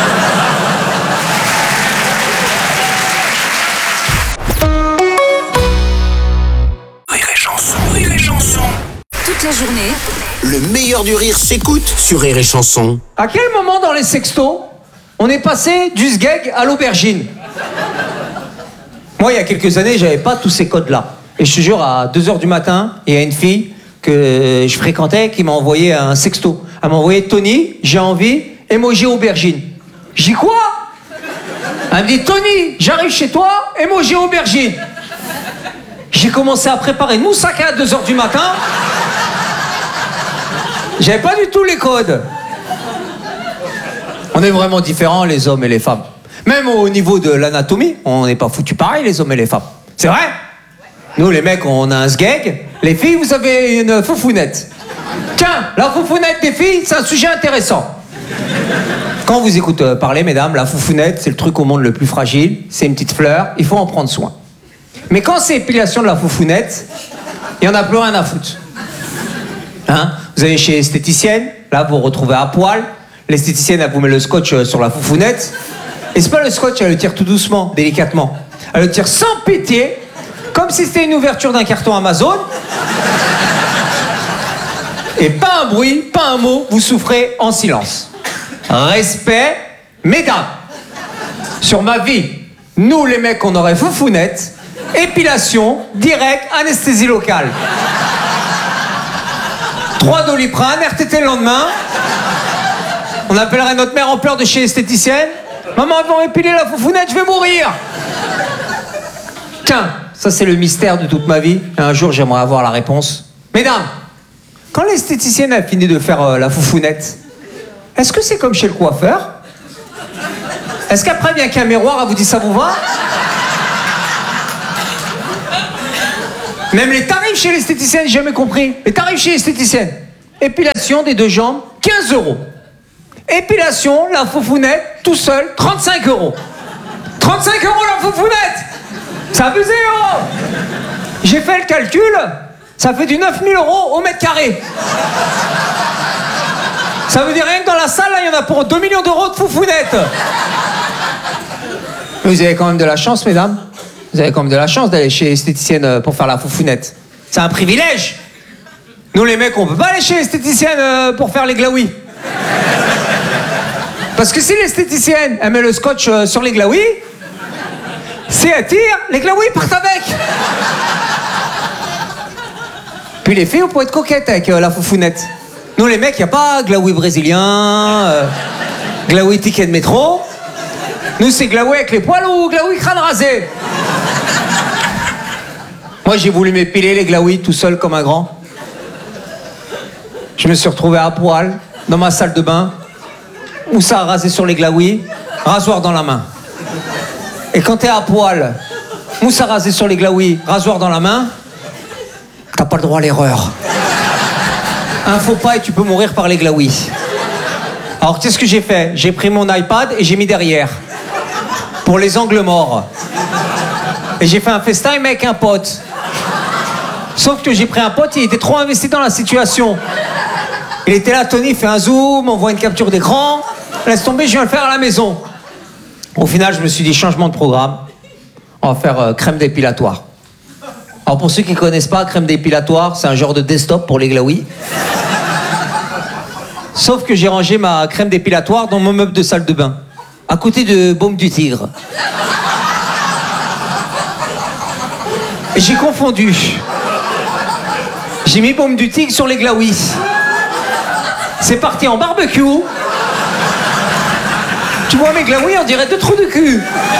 Toute la journée, le meilleur du rire s'écoute sur Rire et Chanson. À quel moment dans les sextos, on est passé du sgeg à l'aubergine? Moi, il y a quelques années, j'avais pas tous ces codes-là. Et je te jure, à deux heures du matin, il y a une fille que je fréquentais qui m'a envoyé un sexto. Elle m'a envoyé « Tony, j'ai envie, emoji aubergine ». J'ai dit « Quoi ?» Elle me dit « Tony, j'arrive chez toi, emoji aubergine ». J'ai commencé à préparer une moussaka à deux heures du matin. J'avais pas du tout les codes. On est vraiment différents, les hommes et les femmes. Même au niveau de l'anatomie, on n'est pas foutus pareil, les hommes et les femmes. C'est vrai? Nous, les mecs, on a un sgeg. Les filles, vous avez une foufounette. Tiens, la foufounette des filles, c'est un sujet intéressant. Quand on vous écoute parler, mesdames, la foufounette, c'est le truc au monde le plus fragile. C'est une petite fleur, il faut en prendre soin. Mais quand c'est épilation de la foufounette, il n'y en a plus rien à foutre. Hein? Vous allez chez l'esthéticienne, là vous vous retrouvez à poil. L'esthéticienne, elle vous met le scotch sur la foufounette. Et c'est pas le scotch, elle le tire tout doucement, délicatement. Elle le tire sans pitié, comme si c'était une ouverture d'un carton Amazon. Et pas un bruit, pas un mot, vous souffrez en silence. Respect, mesdames. Sur ma vie, nous les mecs, on aurait foufounette. Épilation, direct, anesthésie locale. Trois Doliprane, R T T le lendemain. On appellerait notre mère en pleurs de chez l'esthéticienne. Maman, ils vont m'épiler la foufounette, je vais mourir. Tiens, ça c'est le mystère de toute ma vie. Et un jour, j'aimerais avoir la réponse. Mesdames, quand l'esthéticienne a fini de faire euh, la foufounette, est-ce que c'est comme chez le coiffeur? Est-ce qu'après vient qu'un miroir, elle vous dit ça vous va? Même les tarifs chez l'esthéticienne, j'ai jamais compris. Les tarifs chez l'esthéticienne. Épilation des deux jambes, quinze euros. Épilation, la foufounette, tout seul, trente-cinq euros. trente-cinq euros la foufounette! C'est abusé, oh! J'ai fait le calcul, ça fait du neuf mille euros au mètre carré. Ça veut dire rien que dans la salle, là, il y en a pour deux millions d'euros de foufounettes. Vous avez quand même de la chance, mesdames. Vous avez quand même de la chance d'aller chez l'esthéticienne pour faire la foufounette. C'est un privilège. Nous, les mecs, on peut pas aller chez l'esthéticienne pour faire les glaouis. Parce que si l'esthéticienne, elle met le scotch sur les glaouis, si elle tire, les glaouis partent avec. Puis les filles, on peut être coquettes avec euh, la foufounette. Nous, les mecs, y a pas glaoui brésilien, euh, glaoui ticket de métro. Nous, c'est glaoui avec les poils ou glaoui crâne rasé. Moi, j'ai voulu m'épiler les glaouis tout seul comme un grand. Je me suis retrouvé à poil dans ma salle de bain, où ça a rasé sur les glaouis, rasoir dans la main. Et quand t'es à poil, mousse à raser sur les glaouis, rasoir dans la main, t'as pas le droit à l'erreur. Un faux pas et tu peux mourir par les glaouis. Alors qu'est-ce que j'ai fait? J'ai pris mon iPad et j'ai mis derrière. Pour les angles morts. Et j'ai fait un FaceTime avec un pote. Sauf que j'ai pris un pote, il était trop investi dans la situation. Il était là, Tony, fait un zoom, on voit une capture d'écran. Laisse tomber, je viens le faire à la maison. Au final, je me suis dit, changement de programme. On va faire euh, crème dépilatoire. Alors pour ceux qui ne connaissent pas, crème dépilatoire, c'est un genre de desktop pour les glaouis. Sauf que j'ai rangé ma crème dépilatoire dans mon meuble de salle de bain, à côté de Baume du Tigre. Et j'ai confondu. J'ai mis Baume du Tigre sur les glaouis. C'est parti en barbecue. Tu vois mes glaouis, on dirait deux trous de cul.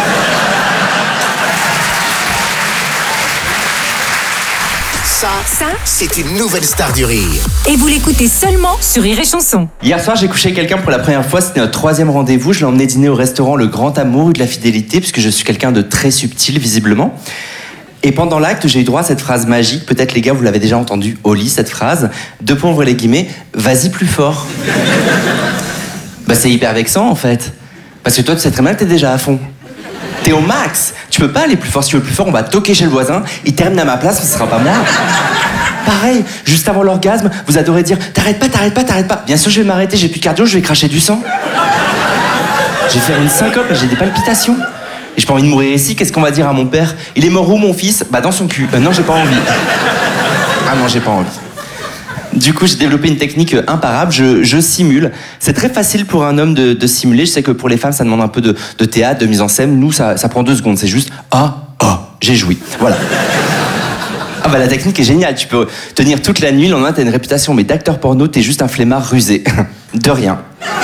Ça, ça c'est une nouvelle star du rire. Et vous l'écoutez seulement sur Rire et Chanson. Hier soir, j'ai couché avec quelqu'un pour la première fois. C'était notre troisième rendez-vous. Je l'ai emmené dîner au restaurant Le Grand Amour et de la Fidélité, puisque je suis quelqu'un de très subtil, visiblement. Et pendant l'acte, j'ai eu droit à cette phrase magique. Peut-être, les gars, vous l'avez déjà entendu au lit, cette phrase. Deux points, ouvrez les guillemets. Vas-y plus fort. Bah, c'est hyper vexant, en fait. Parce que toi, tu sais très bien que t'es déjà à fond. T'es au max. Tu peux pas aller plus fort. Si tu veux plus fort, on va toquer chez le voisin. Il termine à ma place, mais ce sera pas moi. Pareil, juste avant l'orgasme, vous adorez dire « T'arrêtes pas, t'arrêtes pas, t'arrêtes pas ». Bien sûr, je vais m'arrêter, j'ai plus de cardio, je vais cracher du sang. Je vais faire une syncope, j'ai des palpitations. Et j'ai pas envie de mourir ici, qu'est-ce qu'on va dire à mon père? Il est mort où, mon fils? Bah, dans son cul. Euh, non, j'ai pas envie. Ah non, j'ai pas envie. Du coup, j'ai développé une technique imparable, je, je simule. C'est très facile pour un homme de, de simuler. Je sais que pour les femmes, ça demande un peu de, de théâtre, de mise en scène. Nous, ça, ça prend deux secondes. C'est juste « Ah, ah, j'ai joui ». Voilà. Ah bah la technique est géniale. Tu peux tenir toute la nuit. Le lendemain, t'as une réputation. Mais d'acteur porno, t'es juste un flemmard rusé. De rien.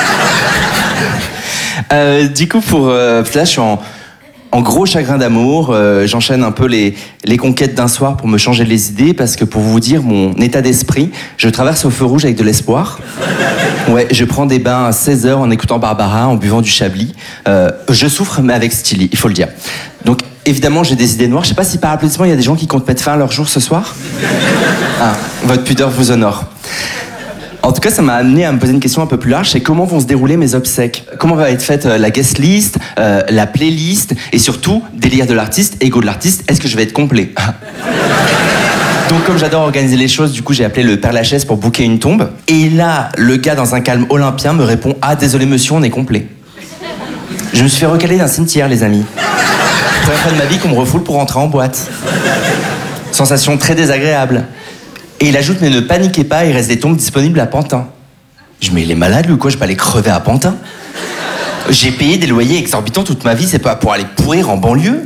Euh, du coup, pour euh, là, je suis en... En gros chagrin d'amour, euh, j'enchaîne un peu les, les conquêtes d'un soir pour me changer les idées, parce que pour vous dire mon état d'esprit, je traverse au feu rouge avec de l'espoir. Ouais, je prends des bains à seize heures en écoutant Barbara, en buvant du Chablis. Euh, je souffre, mais avec style, il faut le dire. Donc évidemment, j'ai des idées noires. Je sais pas si par applaudissement, il y a des gens qui comptent mettre fin à leur jour ce soir. Ah, votre pudeur vous honore. En tout cas, ça m'a amené à me poser une question un peu plus large, c'est comment vont se dérouler mes obsèques? Comment va être faite euh, la guest list, euh, la playlist, et surtout, délire de l'artiste, ego de l'artiste, est-ce que je vais être complet? Donc comme j'adore organiser les choses, du coup j'ai appelé le Père Lachaise pour booker une tombe. Et là, le gars dans un calme olympien me répond « Ah, désolé monsieur, on est complet ». Je me suis fait recaler d'un cimetière, les amis. Première fois de ma vie qu'on me refoule pour rentrer en boîte. Sensation très désagréable. Et il ajoute, mais ne paniquez pas, il reste des tombes disponibles à Pantin. Je dis, mais il est malade, lui, ou quoi? Je vais pas aller crever à Pantin. J'ai payé des loyers exorbitants toute ma vie, c'est pas pour aller pourrir en banlieue.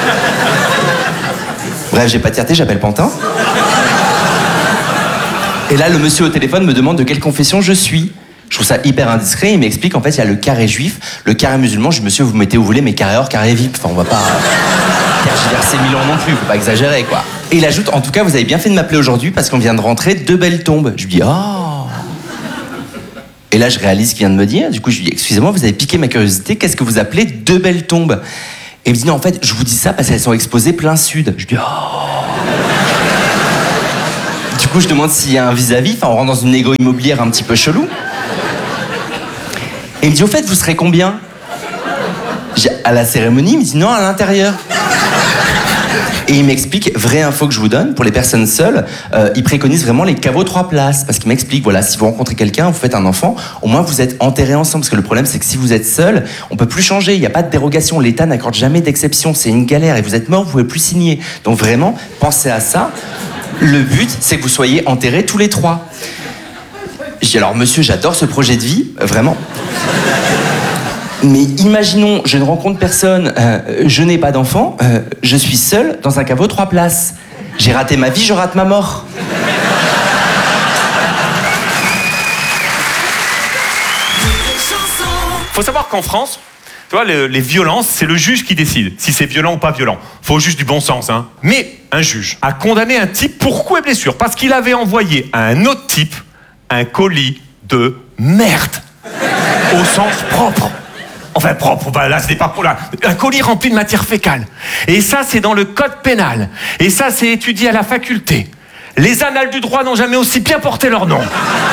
Bref, j'ai pas de fierté, j'appelle Pantin. Et Et là, le monsieur au téléphone me demande de quelle confession je suis. Je trouve ça hyper indiscret. Il m'explique en fait, il y a le carré juif, le carré musulman. Je dis, monsieur, vous mettez où vous voulez, mais carré or, carré V I P. Enfin, on va pas tergiverser mille ans non plus, faut pas exagérer, quoi. Et il ajoute, en tout cas, vous avez bien fait de m'appeler aujourd'hui parce qu'on vient de rentrer deux belles tombes. Je lui dis, oh. Et là, je réalise ce qu'il vient de me dire. Du coup, je lui dis, excusez-moi, vous avez piqué ma curiosité. Qu'est-ce que vous appelez deux belles tombes? Et il me dit, non, en fait, je vous dis ça parce qu'elles sont exposées plein sud. Je lui dis, oh. Du coup, je demande s'il y a un vis-à-vis. Enfin, on rentre dans une négo immobilière un petit peu chelou. Et il me dit, au fait, vous serez combien? J'ai, à la cérémonie, il me dit, non, à l'intérieur. Et il m'explique, vraie info que je vous donne, pour les personnes seules, euh, il préconise vraiment les caveaux trois places. Parce qu'il m'explique, voilà, si vous rencontrez quelqu'un, vous faites un enfant, au moins vous êtes enterrés ensemble. Parce que le problème, c'est que si vous êtes seul, on peut plus changer. Il n'y a pas de dérogation. L'État n'accorde jamais d'exception. C'est une galère. Et vous êtes mort, vous pouvez plus signer. Donc vraiment, pensez à ça. Le but, c'est que vous soyez enterrés tous les trois. Je dis, alors monsieur, j'adore ce projet de vie, euh, vraiment. Mais imaginons, je ne rencontre personne, euh, je n'ai pas d'enfant, euh, je suis seul dans un caveau trois places. J'ai raté ma vie, je rate ma mort. Faut savoir qu'en France, tu vois, le, les violences, c'est le juge qui décide si c'est violent ou pas violent. Faut juste du bon sens, hein. Mais un juge a condamné un type pour coups et blessures parce qu'il avait envoyé à un autre type un colis de merde. Au sens propre. Enfin, propre, bah là, ce n'est pas pour là. Un colis rempli de matière fécale. Et ça, c'est dans le code pénal. Et ça, c'est étudié à la faculté. Les annales du droit n'ont jamais aussi bien porté leur nom.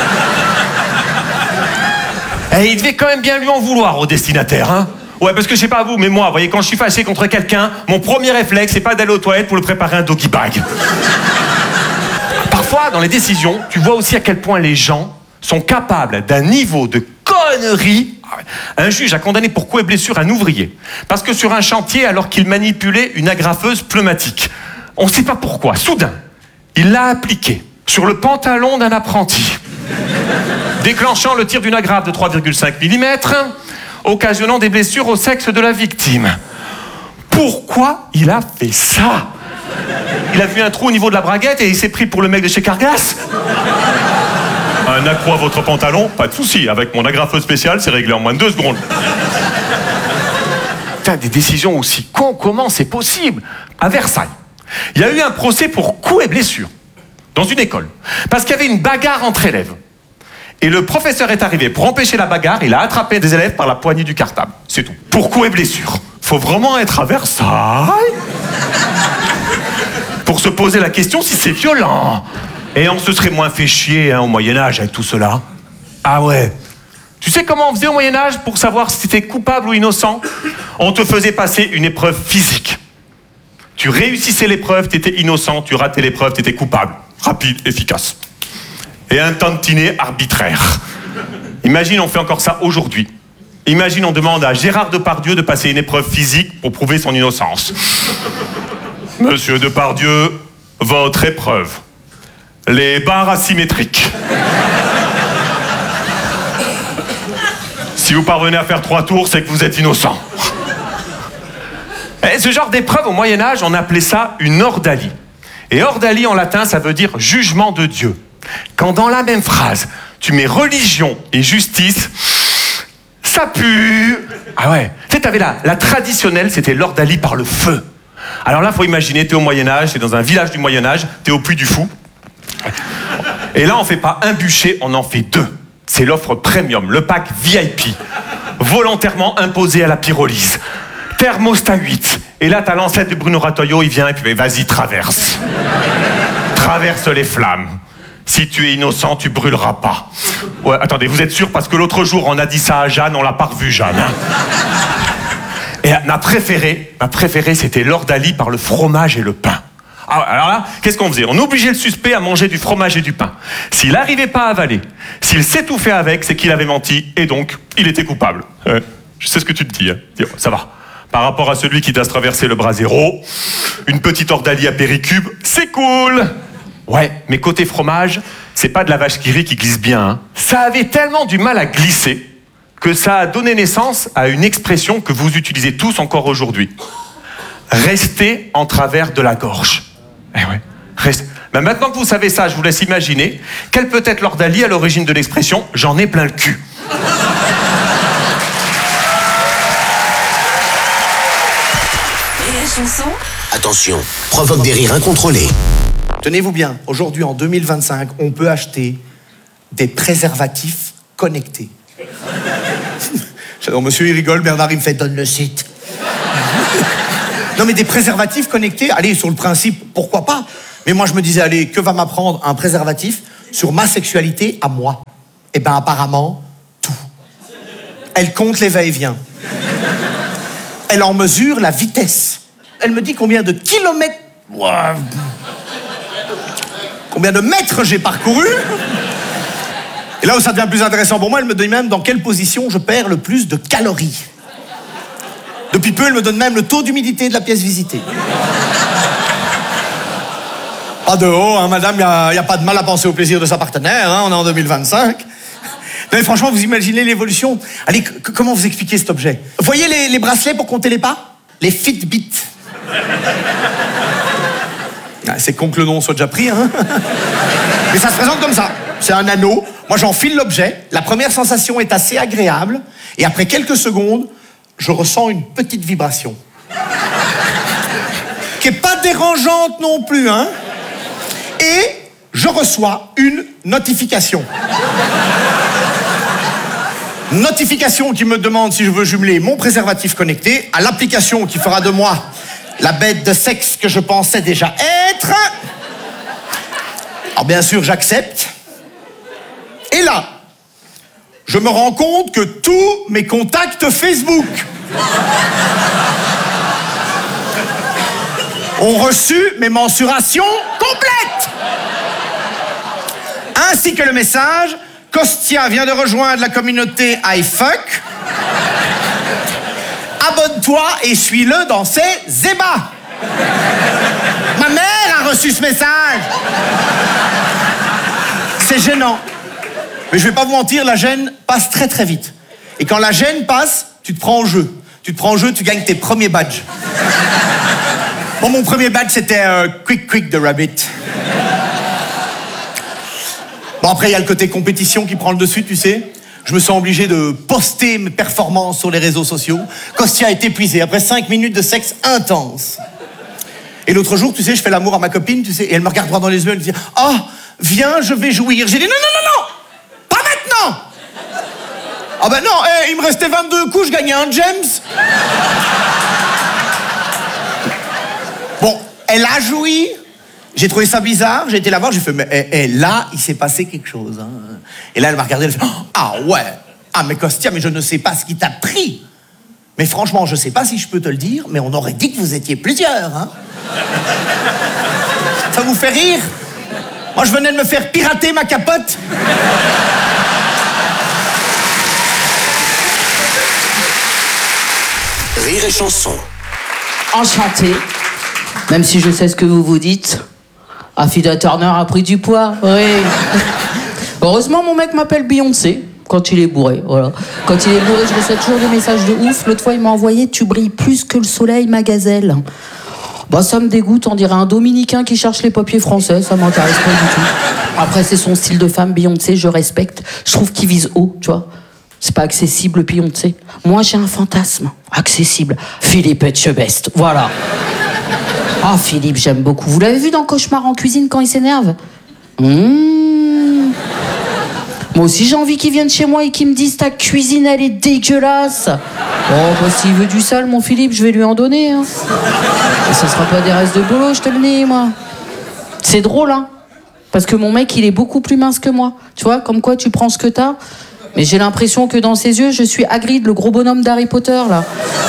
Et il devait quand même bien lui en vouloir au destinataire, hein. Ouais, parce que je sais pas vous, mais moi, vous voyez, quand je suis fâché contre quelqu'un, mon premier réflexe, c'est pas d'aller aux toilettes pour le préparer un doggy bag. Parfois, dans les décisions, tu vois aussi à quel point les gens sont capables d'un niveau de connerie. Un juge a condamné pour coups et blessures un ouvrier. Parce que sur un chantier, alors qu'il manipulait une agrafeuse pneumatique, on ne sait pas pourquoi, soudain, il l'a appliqué sur le pantalon d'un apprenti, déclenchant le tir d'une agrafe de trois virgule cinq millimètres, occasionnant des blessures au sexe de la victime. Pourquoi il a fait ça? Il a vu un trou au niveau de la braguette et il s'est pris pour le mec de chez Cargas? Un accro à votre pantalon? Pas de souci. Avec mon agrafeuse spéciale, c'est réglé en moins de deux secondes. Putain, des décisions aussi cons, comment c'est possible? À Versailles, il y a eu un procès pour coups et blessures dans une école. Parce qu'il y avait une bagarre entre élèves. Et le professeur est arrivé pour empêcher la bagarre, il a attrapé des élèves par la poignée du cartable. C'est tout. Pour coups et blessures. Faut vraiment être à Versailles pour se poser la question si c'est violent. Et on se serait moins fait chier hein, au Moyen-Âge avec tout cela. Ah ouais. Tu sais comment on faisait au Moyen-Âge pour savoir si t'étais coupable ou innocent? On te faisait passer une épreuve physique. Tu réussissais l'épreuve, t'étais innocent. Tu ratais l'épreuve, t'étais coupable. Rapide, efficace. Et un tantinet arbitraire. Imagine, on fait encore ça aujourd'hui. Imagine, on demande à Gérard Depardieu de passer une épreuve physique pour prouver son innocence. Monsieur Depardieu, votre épreuve. Les barres asymétriques. Si vous parvenez à faire trois tours, c'est que vous êtes innocent. Et ce genre d'épreuve, au Moyen-Âge, on appelait ça une ordalie. Et ordalie, en latin, ça veut dire jugement de Dieu. Quand dans la même phrase, tu mets religion et justice, ça pue. Ah ouais. Tu sais, t'avais la, la traditionnelle, c'était l'ordalie par le feu. Alors là, faut imaginer, t'es au Moyen-Âge, t'es dans un village du Moyen-Âge, t'es au Puy du Fou. Et là, on fait pas un bûcher, on en fait deux. C'est l'offre premium, le pack V I P. Volontairement imposé à la pyrolyse. Thermostat huit. Et là, t'as l'ancêtre de Bruno Ratoyo, il vient et puis vas-y, traverse. Traverse les flammes. Si tu es innocent, tu brûleras pas. Ouais, attendez, vous êtes sûr? Parce que l'autre jour, on a dit ça à Jeanne, on l'a pas revu, Jeanne. Hein. Et ma préférée, ma préférée, c'était l'ordalie par le fromage et le pain. Ah, alors là, qu'est-ce qu'on faisait? On obligeait le suspect à manger du fromage et du pain. S'il n'arrivait pas à avaler, s'il s'étouffait avec, c'est qu'il avait menti, et donc, il était coupable. Euh, je sais ce que tu te dis, hein. Ça va. Par rapport à celui qui t'a traversé le bras zéro, une petite ordalie à péricube, c'est cool. Ouais, mais côté fromage, c'est pas de la vache qui rit qui glisse bien. Hein. Ça avait tellement du mal à glisser que ça a donné naissance à une expression que vous utilisez tous encore aujourd'hui. Rester en travers de la gorge. Eh ouais. Reste... Ben maintenant que vous savez ça, je vous laisse imaginer quel peut être l'ordalie à l'origine de l'expression « j'en ai plein le cul ». Attention, provoque des rires incontrôlés. Tenez-vous bien, aujourd'hui en deux mille vingt-cinq, on peut acheter des préservatifs connectés. J'adore, monsieur, il rigole, Bernard, il me fait « donne le site ». Non mais des préservatifs connectés, allez, sur le principe, pourquoi pas? Mais moi je me disais, allez, que va m'apprendre un préservatif sur ma sexualité à moi? Eh ben apparemment, tout. Elle compte les va-et-vient. Elle en mesure la vitesse. Elle me dit combien de kilomètres... Ouah. Combien de mètres j'ai parcouru. Et là où ça devient plus intéressant pour moi, elle me dit même dans quelle position je perds le plus de calories. Depuis peu, elle me donne même le taux d'humidité de la pièce visitée. Pas de haut, hein, madame, il n'y a, a pas de mal à penser au plaisir de sa partenaire, hein, on est en deux mille vingt-cinq. Non, mais franchement, vous imaginez l'évolution? Allez, comment vous expliquez cet objet? Vous voyez les, les bracelets pour compter les pas? Les Fitbit. Ah, c'est con que le nom soit déjà pris, hein. Mais ça se présente comme ça. C'est un anneau, moi j'enfile l'objet, la première sensation est assez agréable, et après quelques secondes, je ressens une petite vibration. Qui est pas dérangeante non plus, hein. Et je reçois une notification. Notification qui me demande si je veux jumeler mon préservatif connecté à l'application qui fera de moi la bête de sexe que je pensais déjà être. Alors bien sûr, j'accepte. Et là, je me rends compte que tous mes contacts Facebook ont reçu mes mensurations complètes. Ainsi que le message « Costia vient de rejoindre la communauté iFuck. Abonne-toi et suis-le dans ses ébats. » Ma mère a reçu ce message. C'est gênant. Mais je vais pas vous mentir, la gêne passe très très vite. Et quand la gêne passe, tu te prends au jeu. Tu te prends au jeu, tu gagnes tes premiers badges. Bon, mon premier badge, c'était euh, Quick Quick the Rabbit. Bon, après, il y a le côté compétition qui prend le dessus, tu sais. Je me sens obligé de poster mes performances sur les réseaux sociaux. Costia est épuisé après cinq minutes de sexe intense. Et l'autre jour, tu sais, je fais l'amour à ma copine, tu sais, et elle me regarde droit dans les yeux, elle me dit « Oh, viens, je vais jouir. » J'ai dit « Non, non, non, non, pas maintenant !» Ah ben non, hey, il me restait vingt-deux coups, je gagnais un James. Bon, elle a joui. J'ai trouvé ça bizarre, j'ai été la voir, j'ai fait, mais hey, hey, là, il s'est passé quelque chose. Hein. Et là, elle m'a regardé, elle fait, ah ouais, ah mais Costia, mais je ne sais pas ce qui t'a pris. Mais franchement, je sais pas si je peux te le dire, mais on aurait dit que vous étiez plusieurs. Hein. Ça vous fait rire? Moi, je venais de me faire pirater ma capote. Rire et chanson. Enchanté, même si je sais ce que vous vous dites. Affida Turner a pris du poids, oui. Heureusement, mon mec m'appelle Beyoncé quand il est bourré, voilà. Quand il est bourré, je reçois toujours des messages de ouf. L'autre fois, il m'a envoyé « Tu brilles plus que le soleil, ma gazelle ». Bah, ça me dégoûte, on dirait un Dominicain qui cherche les papiers français, ça m'intéresse pas du tout. Après, c'est son style de femme, Beyoncé, je respecte. Je trouve qu'il vise haut, tu vois. C'est pas accessible, Beyoncé. Moi, j'ai un fantasme accessible. Philippe Etchebest, voilà. Ah, Philippe, j'aime beaucoup. Vous l'avez vu dans Cauchemar en cuisine quand il s'énerve? Mmh. Moi aussi, j'ai envie qu'il vienne chez moi et qu'il me dise ta cuisine, elle est dégueulasse. Oh, bah, s'il veut du sale, mon Philippe, je vais lui en donner. Hein. Et ça sera pas des restes de boulot, je te le dis, moi. C'est drôle, hein. Parce que mon mec, il est beaucoup plus mince que moi. Tu vois, comme quoi tu prends ce que t'as. Mais j'ai l'impression que dans ses yeux, je suis Hagrid, le gros bonhomme d'Harry Potter, là.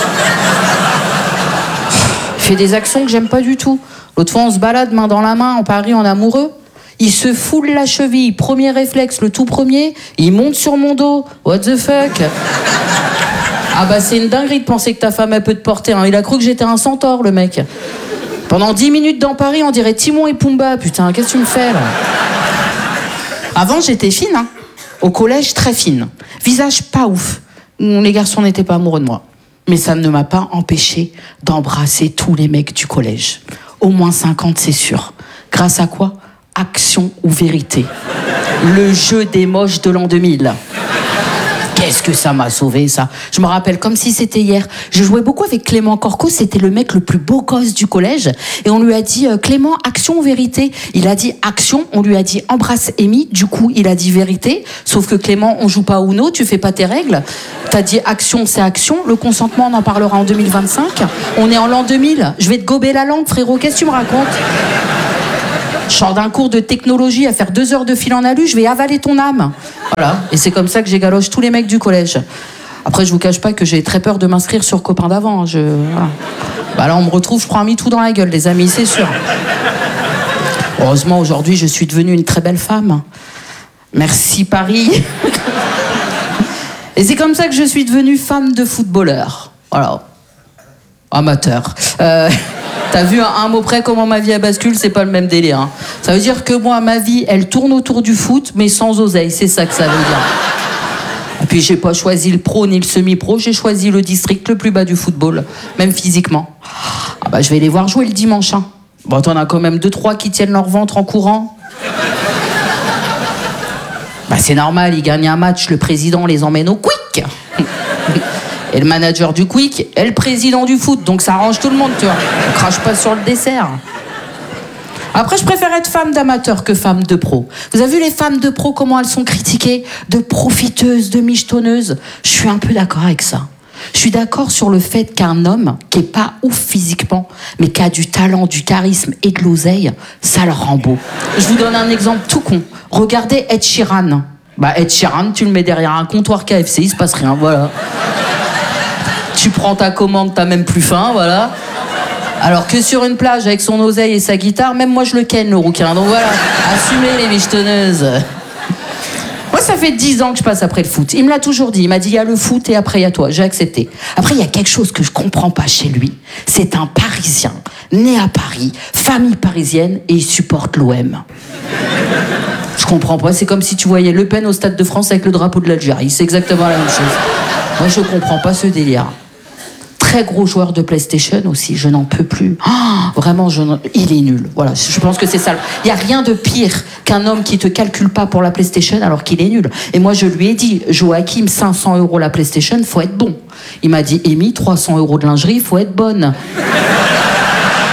Il fait des actions que j'aime pas du tout. L'autre fois, on se balade main dans la main en Paris en amoureux. Il se foule la cheville, premier réflexe, le tout premier, il monte sur mon dos. What the fuck? Ah bah c'est une dinguerie de penser que ta femme elle peut te porter. Hein. Il a cru que j'étais un centaure, le mec. Pendant dix minutes dans Paris, on dirait Timon et Pumba. Putain, qu'est-ce que tu me fais, là? Avant, j'étais fine, hein. Au collège, très fine. Visage pas ouf. Les garçons n'étaient pas amoureux de moi. Mais ça ne m'a pas empêché d'embrasser tous les mecs du collège. Au moins cinquante, c'est sûr. Grâce à quoi? action ou vérité. Le jeu des moches de l'an deux mille. Qu'est-ce que ça m'a sauvé, ça. Je me rappelle comme si c'était hier. Je jouais beaucoup avec Clément Corco, c'était le mec le plus beau gosse du collège. Et on lui a dit, euh, Clément, action ou vérité? Il a dit action, on lui a dit embrasse Amy. Du coup, il a dit vérité. Sauf que Clément, on joue pas au Uno, tu fais pas tes règles. T'as dit action, c'est action. Le consentement, on en parlera en deux mille vingt-cinq. On est en l'an deux mille. Je vais te gober la langue, frérot. Qu'est-ce que tu me racontes? Je sors d'un cours de technologie à faire deux heures de fil en alu, je vais avaler ton âme. Voilà. Et c'est comme ça que j'égaloche tous les mecs du collège. Après, je vous cache pas que j'ai très peur de m'inscrire sur Copain d'avant. Je... Voilà. Bah là, on me retrouve, je prends un MeToo dans la gueule, les amis, c'est sûr. Heureusement, aujourd'hui, je suis devenue une très belle femme. Merci, Paris. Et c'est comme ça que je suis devenue femme de footballeur. Voilà. Amateur. Euh... T'as vu à un mot près comment ma vie a bascule, c'est pas le même délire. Hein. Ça veut dire que moi, ma vie, elle tourne autour du foot, mais sans oseille. C'est ça que ça veut dire. Et puis j'ai pas choisi le pro ni le semi-pro, j'ai choisi le district le plus bas du football, même physiquement. Ah bah je vais les voir jouer le dimanche. Hein. Bon, t'en as quand même deux trois qui tiennent leur ventre en courant. Bah c'est normal, ils gagnent un match, le président les emmène au quick. Et le manager du quick est le président du foot, donc ça arrange tout le monde, tu vois. On crache pas sur le dessert. Après, je préfère être femme d'amateur que femme de pro. Vous avez vu les femmes de pro, comment elles sont critiquées? De profiteuses, de michetonneuses. Je suis un peu d'accord avec ça. Je suis d'accord sur le fait qu'un homme qui est pas ouf physiquement, mais qui a du talent, du charisme et de l'oseille, ça le rend beau. Je vous donne un exemple tout con. Regardez Ed Sheeran. Bah Ed Sheeran, tu le mets derrière un comptoir K F C, il se passe rien, voilà. Tu prends ta commande, t'as même plus faim, voilà. Alors que sur une plage avec son oseille et sa guitare, même moi je le ken le rouquin. Donc voilà, assumez les michetonneuses. Moi ça fait dix ans que je passe après le foot. Il me l'a toujours dit, il m'a dit il y a le foot et après il y a toi. J'ai accepté. Après il y a quelque chose que je comprends pas chez lui. C'est un Parisien, né à Paris, famille parisienne et il supporte l'O M. Je comprends pas, c'est comme si tu voyais Le Pen au Stade de France avec le drapeau de l'Algérie. C'est exactement la même chose. Moi je comprends pas ce délire. Très gros joueur de PlayStation aussi, je n'en peux plus. Oh, vraiment, je n'en... il est nul. Voilà, je pense que c'est ça. Il n'y a rien de pire qu'un homme qui te calcule pas pour la PlayStation alors qu'il est nul. Et moi, je lui ai dit, Joachim, cinq cents euros la PlayStation, faut être bon. Il m'a dit, Amy, trois cents euros de lingerie, faut être bonne.